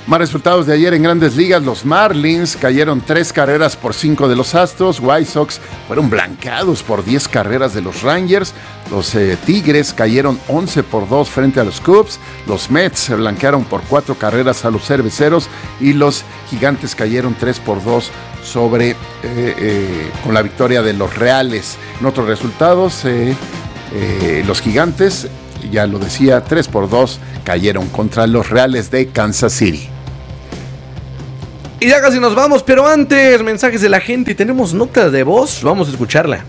Más resultados de ayer en Grandes Ligas. Los Marlins cayeron tres carreras por cinco de los Astros. White Sox fueron blanqueados por diez carreras de los Rangers. Los eh, Tigres cayeron once por dos frente a los Cubs. Los Mets se blanquearon por cuatro carreras a los Cerveceros. Y los Gigantes cayeron tres por dos sobre, eh, eh, con la victoria de los Reales. En otros resultados, eh, eh, los Gigantes, ya lo decía, tres por dos cayeron contra los Reales de Kansas City. Y ya casi nos vamos, pero antes, mensajes de la gente y tenemos notas de voz, vamos a escucharla.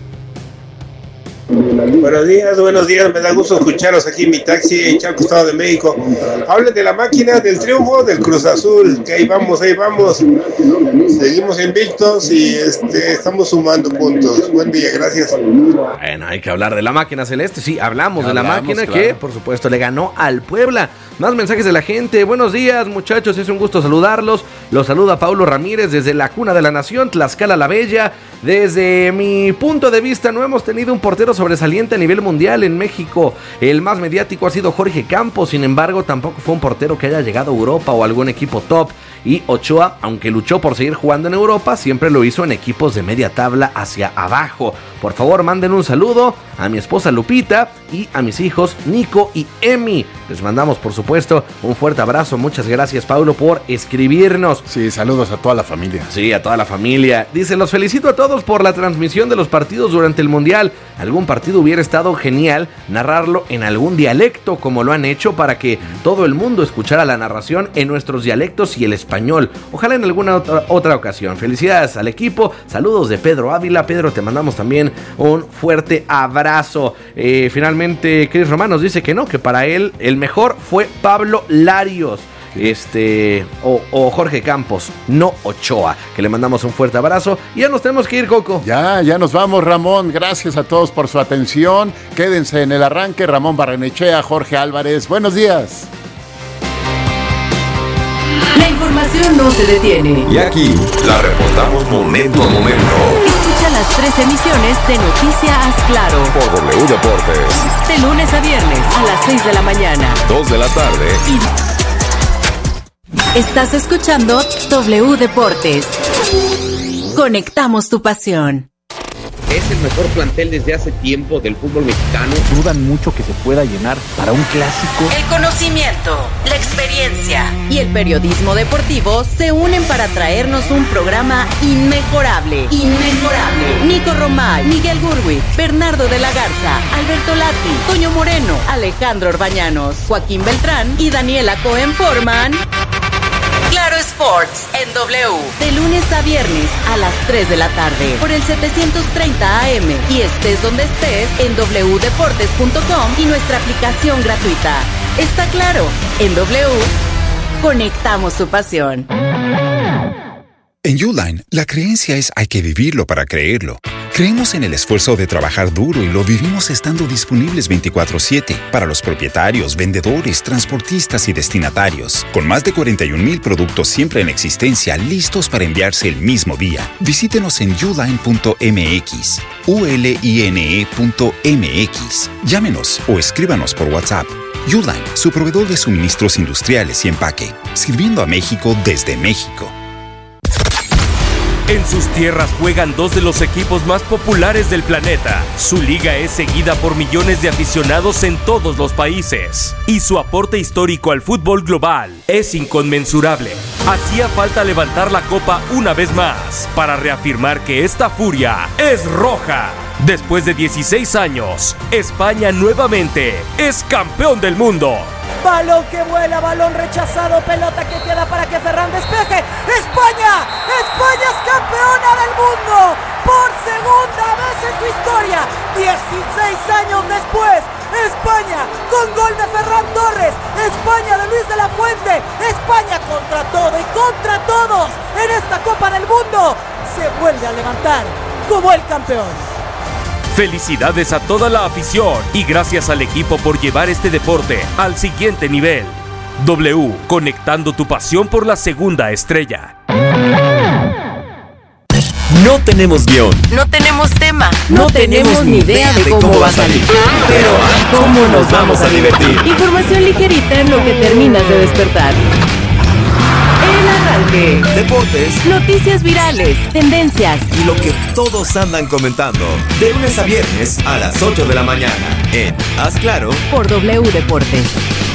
Buenos días, buenos días, me da gusto escucharos aquí en mi taxi en Chalco, Estado de México. Hablen de la máquina del triunfo del Cruz Azul, que ahí vamos, ahí vamos. Seguimos invictos y este, estamos sumando puntos. Buen día, gracias. Bueno, hay que hablar de la máquina celeste, sí, hablamos, hablamos de la máquina claro. que, por supuesto, le ganó al Puebla. Más mensajes de la gente. Buenos días, muchachos, es un gusto saludarlos. Los saluda Paulo Ramírez desde la cuna de la nación, Tlaxcala la Bella. Desde mi punto de vista, no hemos tenido un portero sobresaliente a nivel mundial en México. El más mediático ha sido Jorge Campos, sin embargo, tampoco fue un portero que haya llegado a Europa o a algún equipo top. Y Ochoa, aunque luchó por seguir jugando en Europa, siempre lo hizo en equipos de media tabla hacia abajo. Por favor, manden un saludo a mi esposa Lupita y a mis hijos Nico y Emi. Les mandamos, por supuesto, un fuerte abrazo. Muchas gracias, Paulo, por escribirnos. Sí, saludos a toda la familia. Sí, a toda la familia. Dice, los felicito a todos por la transmisión de los partidos durante el Mundial. Algún partido hubiera estado genial narrarlo en algún dialecto, como lo han hecho, para que todo el mundo escuchara la narración en nuestros dialectos y el español. Ojalá en alguna otra, otra ocasión. Felicidades al equipo. Saludos de Pedro Ávila. Pedro, te mandamos también un fuerte abrazo. Eh, finalmente, Cris Román nos dice que no, que para él el mejor fue Pablo Larios. Este o, o Jorge Campos, no Ochoa, que le mandamos un fuerte abrazo. Y ya nos tenemos que ir, Coco. Ya, ya nos vamos, Ramón. Gracias a todos por su atención. Quédense en el arranque. Ramón Barrenechea, Jorge Álvarez. Buenos días. La información no se detiene. Y aquí la reportamos momento a momento. Escucha las tres emisiones de Noticias Claro por W Deportes. De lunes a viernes a las seis de la mañana. dos de la tarde. Y... Estás escuchando W Deportes. Conectamos tu pasión. Es el mejor plantel desde hace tiempo del fútbol mexicano. Dudan mucho que se pueda llenar para un clásico. El conocimiento, la experiencia y el periodismo deportivo se unen para traernos un programa inmejorable. Inmejorable. Nico Romay, Miguel Gurwitz, Bernardo de la Garza, Alberto Lati, Toño Moreno, Alejandro Orbañanos, Joaquín Beltrán y Daniela Cohen forman Claro Sports en W, de lunes a viernes a las tres de la tarde por el setecientos treinta A M y estés donde estés en doble u deportes punto com y nuestra aplicación gratuita. Está claro, en W conectamos tu pasión. En Uline, la creencia es hay que vivirlo para creerlo. Creemos en el esfuerzo de trabajar duro y lo vivimos estando disponibles veinticuatro siete para los propietarios, vendedores, transportistas y destinatarios. Con más de cuarenta y un mil productos siempre en existencia, listos para enviarse el mismo día. Visítenos en uline punto m x, u l i n e punto m x. Llámenos o escríbanos por WhatsApp. Uline, su proveedor de suministros industriales y empaque, sirviendo a México desde México. En sus tierras juegan dos de los equipos más populares del planeta. Su liga es seguida por millones de aficionados en todos los países. Y su aporte histórico al fútbol global es inconmensurable. Hacía falta levantar la copa una vez más para reafirmar que esta furia es roja. Después de dieciséis años, España nuevamente es campeón del mundo. Balón que vuela, balón rechazado, pelota que queda para que Ferran despeje. ¡España! ¡España es campeona del mundo! Por segunda vez en su historia, dieciséis años después, España con gol de Ferran Torres, España de Luis de la Fuente, España contra todo y contra todos en esta Copa del Mundo, se vuelve a levantar como el campeón. Felicidades a toda la afición y gracias al equipo por llevar este deporte al siguiente nivel. W, conectando tu pasión por la segunda estrella. No tenemos guión. No tenemos tema. No, no tenemos ni idea de cómo va a salir. Pero ¿cómo nos vamos a divertir? Información ligerita en lo que terminas de despertar. El Arranque. Deportes, Noticias virales, tendencias y lo que todos andan comentando. De lunes a viernes a las ocho de la mañana. En Haz Claro por W Deportes.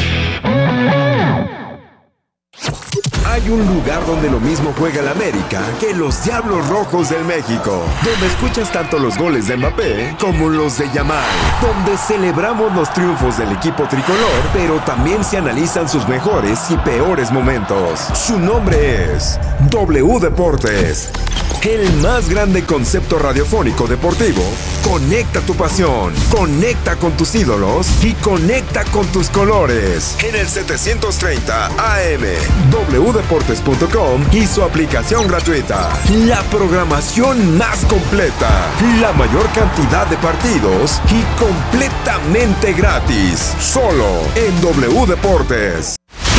Hay un lugar donde lo mismo juega el América que los Diablos Rojos del México, donde escuchas tanto los goles de Mbappé como los de Yamal, donde celebramos los triunfos del equipo tricolor, pero también se analizan sus mejores y peores momentos. Su nombre es W Deportes, el más grande concepto radiofónico deportivo. Conecta tu pasión, conecta con tus ídolos y conecta con tus colores. En el setecientos treinta A M, w deportes punto com y su aplicación gratuita. La programación más completa, la mayor cantidad de partidos y completamente gratis. Solo en W Deportes.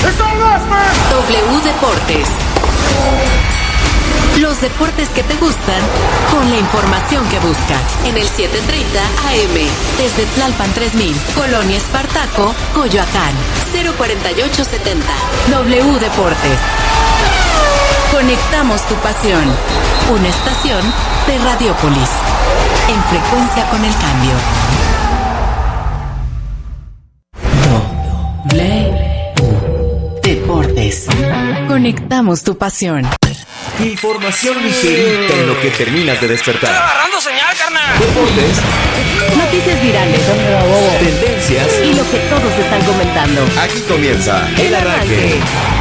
W Deportes. Los deportes que te gustan con la información que buscas. En el setecientos treinta A M, desde Tlalpan tres mil, Colonia Espartaco, Coyoacán, cero cuarenta y ocho setenta. W Deportes. Conectamos tu pasión. Una estación de Radiópolis. En frecuencia con el cambio. W Deportes. Conectamos tu pasión. Información ligerita en lo que terminas de despertar. ¡Estoy agarrando señal, carnal! Deportes, Noticias virales, tendencias y lo que todos están comentando. Aquí comienza El Arranque.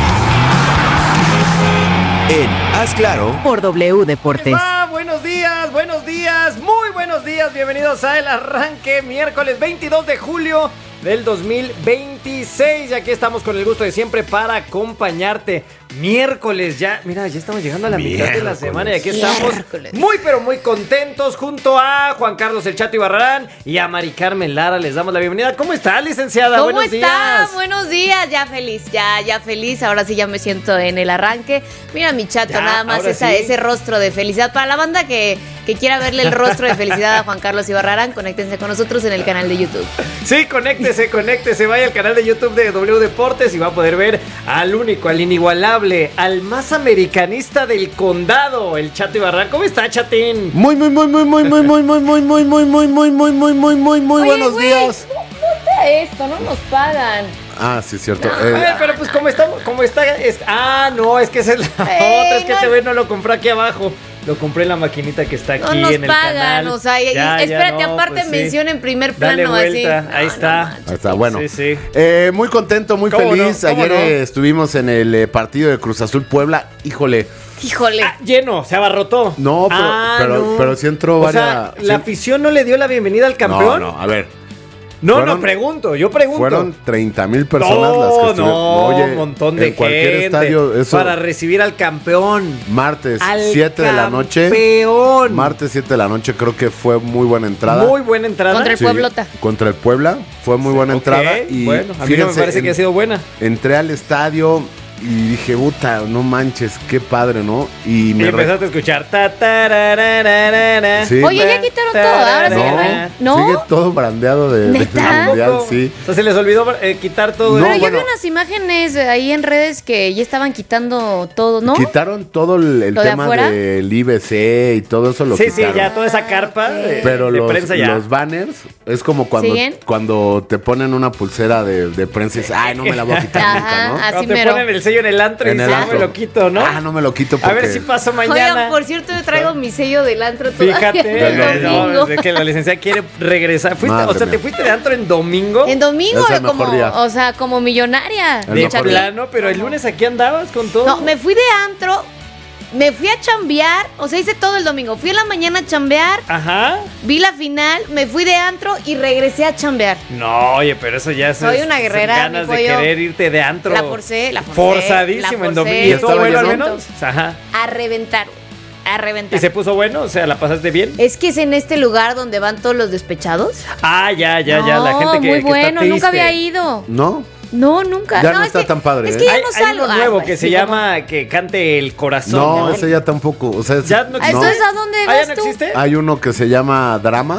En Haz Claro por W Deportes. Ah, buenos días, buenos días, muy buenos días. Bienvenidos a El Arranque, miércoles veintidós de julio del dos mil veintiséis. Y aquí estamos con el gusto de siempre para acompañarte. Miércoles ya, mira, ya estamos llegando a la mitad de la semana y aquí estamos miércoles. Muy pero muy contentos junto a Juan Carlos El Chato Ibarrarán y a Mari Carmen Lara. Les damos la bienvenida. ¿Cómo está, licenciada? ¿Cómo buenos está? días. Buenos días, ya feliz, ya, ya feliz. Ahora sí ya me siento en el arranque. Mira mi Chato, Ya, nada más ahora esa, sí. ese rostro de felicidad. Para la banda que, que quiera verle el rostro de felicidad a Juan Carlos Ibarrarán, conéctense con nosotros en el canal de YouTube. Sí, conéctese, conéctese, vaya al canal de YouTube de W Deportes y va a poder ver al único, al inigualable, al más americanista del condado, el Chato Ibarrarán. ¿Cómo está, Chatín? Muy, muy, muy, muy, muy, muy, muy, muy, muy, muy, muy, muy, muy, muy, muy, muy, muy, muy Oye, buenos güey, días. ¿cómo está esto? No nos pagan. Ah, sí, cierto. A ver, pero pues como está, como está, es- ah, no, es que esa es la Ey, otra, es que no. este güey no lo compré aquí abajo. Lo compré en la maquinita que está aquí No nos en el pagan, canal. o sea, y- y- Ya, ya espérate, no, aparte pues sí. menciona en primer Dale plano así. vuelta, ahí No, está. no Ahí está, bueno. Sí, sí. Eh, muy contento, muy ¿Cómo feliz. no? ¿Cómo Ayer no? eh, estuvimos en el eh, partido de Cruz Azul Puebla. Híjole. Híjole. Ah, lleno, se abarrotó. No, pero, Ah, pero, no. pero sí entró O varias. sea, sí- la afición no le dio la bienvenida al campeón. No, no, a ver. No, Fueron- no pregunto, yo pregunto. Fueron treinta mil personas no, las que estuvieron. no, Oye, un montón de en cualquier gente estadio, eso. para recibir al campeón. Martes, Al siete de la noche. campeón. Martes, siete de la noche, creo que fue muy buena entrada. Muy buena entrada. Contra el Sí, Pueblota. Contra el Puebla, fue muy buena Ok, entrada. Y bueno, a mí no me fíjense, parece que en- ha sido buena. Entré al estadio y dije, puta, no manches, qué padre, ¿no? Y Y me re- empezaste a escuchar. Ta, tarararara, Sí. Oye, ya quitaron todo, ahora sí ya no hay. ¿No? Sigue todo brandeado de, de ¿Neta? mundial, sí. O sea, se les olvidó eh, quitar todo. No, Pero yo bueno. vi unas imágenes ahí en redes que ya estaban quitando todo, ¿no? Quitaron todo el, el ¿Lo de tema afuera? del I B C y todo eso lo Sí, sí, quitaron. ya toda esa carpa de, Pero de los, prensa ya. los banners es como cuando, ¿Siguen? cuando te ponen una pulsera de, de prensa y dices, ay, no me la voy a quitar Ajá, nunca, ¿no? así Cuando te mero. ponen el sello en el antro En y el dices, ah, antro. me lo quito, ¿no? Ah, no me lo quito A porque... ver si paso mañana. Oigan, por cierto, yo traigo mi sello del antro todavía Fíjate, del no, domingo. desde que la licenciada quiere regresar. Fuiste, Madre o sea, te mía. fuiste de antro en domingo. En domingo, Es el mejor como, día. o sea, como millonaria. El De mejor día. plano, pero el lunes aquí andabas con todo. No, me fui de antro, me fui a chambear, o sea, hice todo el domingo. Fui en la mañana a chambear, Ajá. vi la final, me fui de antro y regresé a chambear. No, oye, pero eso ya es. Soy una son guerrera, ganas mi de pollo. querer irte de antro. La forcé, la forcé. Forzadísimo la en forcé. domingo. ¿Y estuvo ¿Estaba bueno al lleno? menos? Ajá. A reventar, a reventar. ¿Y se puso bueno? O sea, ¿la pasaste bien? Es que es en este lugar donde van todos los despechados. Ah, ya, ya, ya. La No, gente que, muy que está bueno, triste. nunca había ido. ¿No? No, nunca. Ya no es está que- tan padre, Es ¿eh? que ya Hay, no hay salgo. uno Ah, nuevo pues, que se sí, llama que cante el corazón. No, ¿no? ese ya tampoco. O sea, es- Ya no como- existe. ¿Entonces a dónde ¿Ah, ya vas no tú? existe? hay uno que se llama Drama.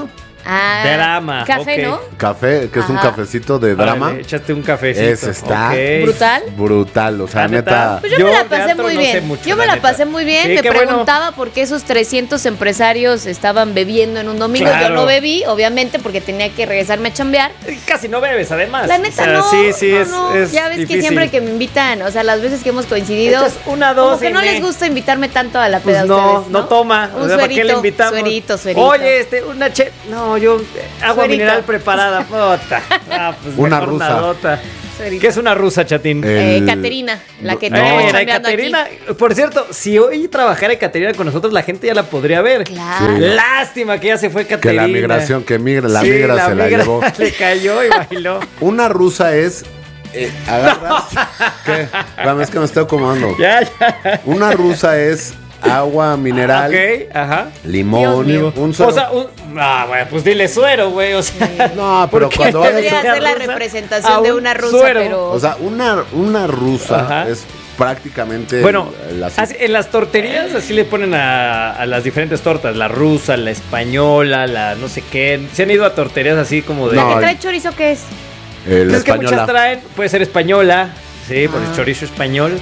Ah, Drama. Café, ok. ¿no? Café, que es un Ajá. cafecito de drama. Órale, échate un cafecito. Ese está Ok. ¿Brutal? brutal, o sea, ¿La neta? neta. Pues yo, Yo me la de pasé antro muy no bien. sé mucho, yo la me la neta. pasé muy bien. Sí, me qué bueno. preguntaba por qué esos trescientos empresarios estaban bebiendo en un domingo. Claro. Yo no bebí, obviamente, porque tenía que regresarme a chambear. Casi no bebes, además. La neta, O sea, no. Sí, sí, no, es, no. es Ya ves difícil. que siempre que me invitan, o sea, las veces que hemos coincidido, Echas una, dos como que y no me- les gusta invitarme tanto a la Pues peda a no, ustedes, no, toma. Un O sea, ¿para qué le suerito, invitamos? suerito, suerito. Oye, este, una che. No, yo. eh, Agua Suerito. mineral preparada. Puta. Ah, pues Una mejor rusa. nadota. Suerito. ¿Qué es una rusa, chatín? Eh, El- Caterina, la que Eh, tenemos la chambeando Caterina, aquí. por cierto, si hoy trabajara Caterina con nosotros, la gente ya la podría ver. Claro. Sí. Lástima que ya se fue Que Caterina. la migración, que migra, la Sí, migra se la migra llevó. Le cayó y bailó. Una rusa es. eh, agarras. ¿Qué? Espérame, es que me estoy acomodando. Ya, ya. Una rusa es agua mineral, Ok, ajá. limón, Dios mío. un suero. O sea, un, ah, bueno, pues dile suero, güey. O sea, no, pero ¿por qué cuando te vayas Podría a- una ser la rusa representación a de un una rusa, suero? pero... O sea, una, una rusa Ajá. es prácticamente. Bueno, la- así- en las torterías así le ponen a, a las diferentes tortas, la rusa, la española, la no sé qué. Se han ido a torterías así como de... ¿La No, que trae chorizo qué es? eh, la es que española. muchas traen, puede ser española, sí, por el Ah. chorizo español.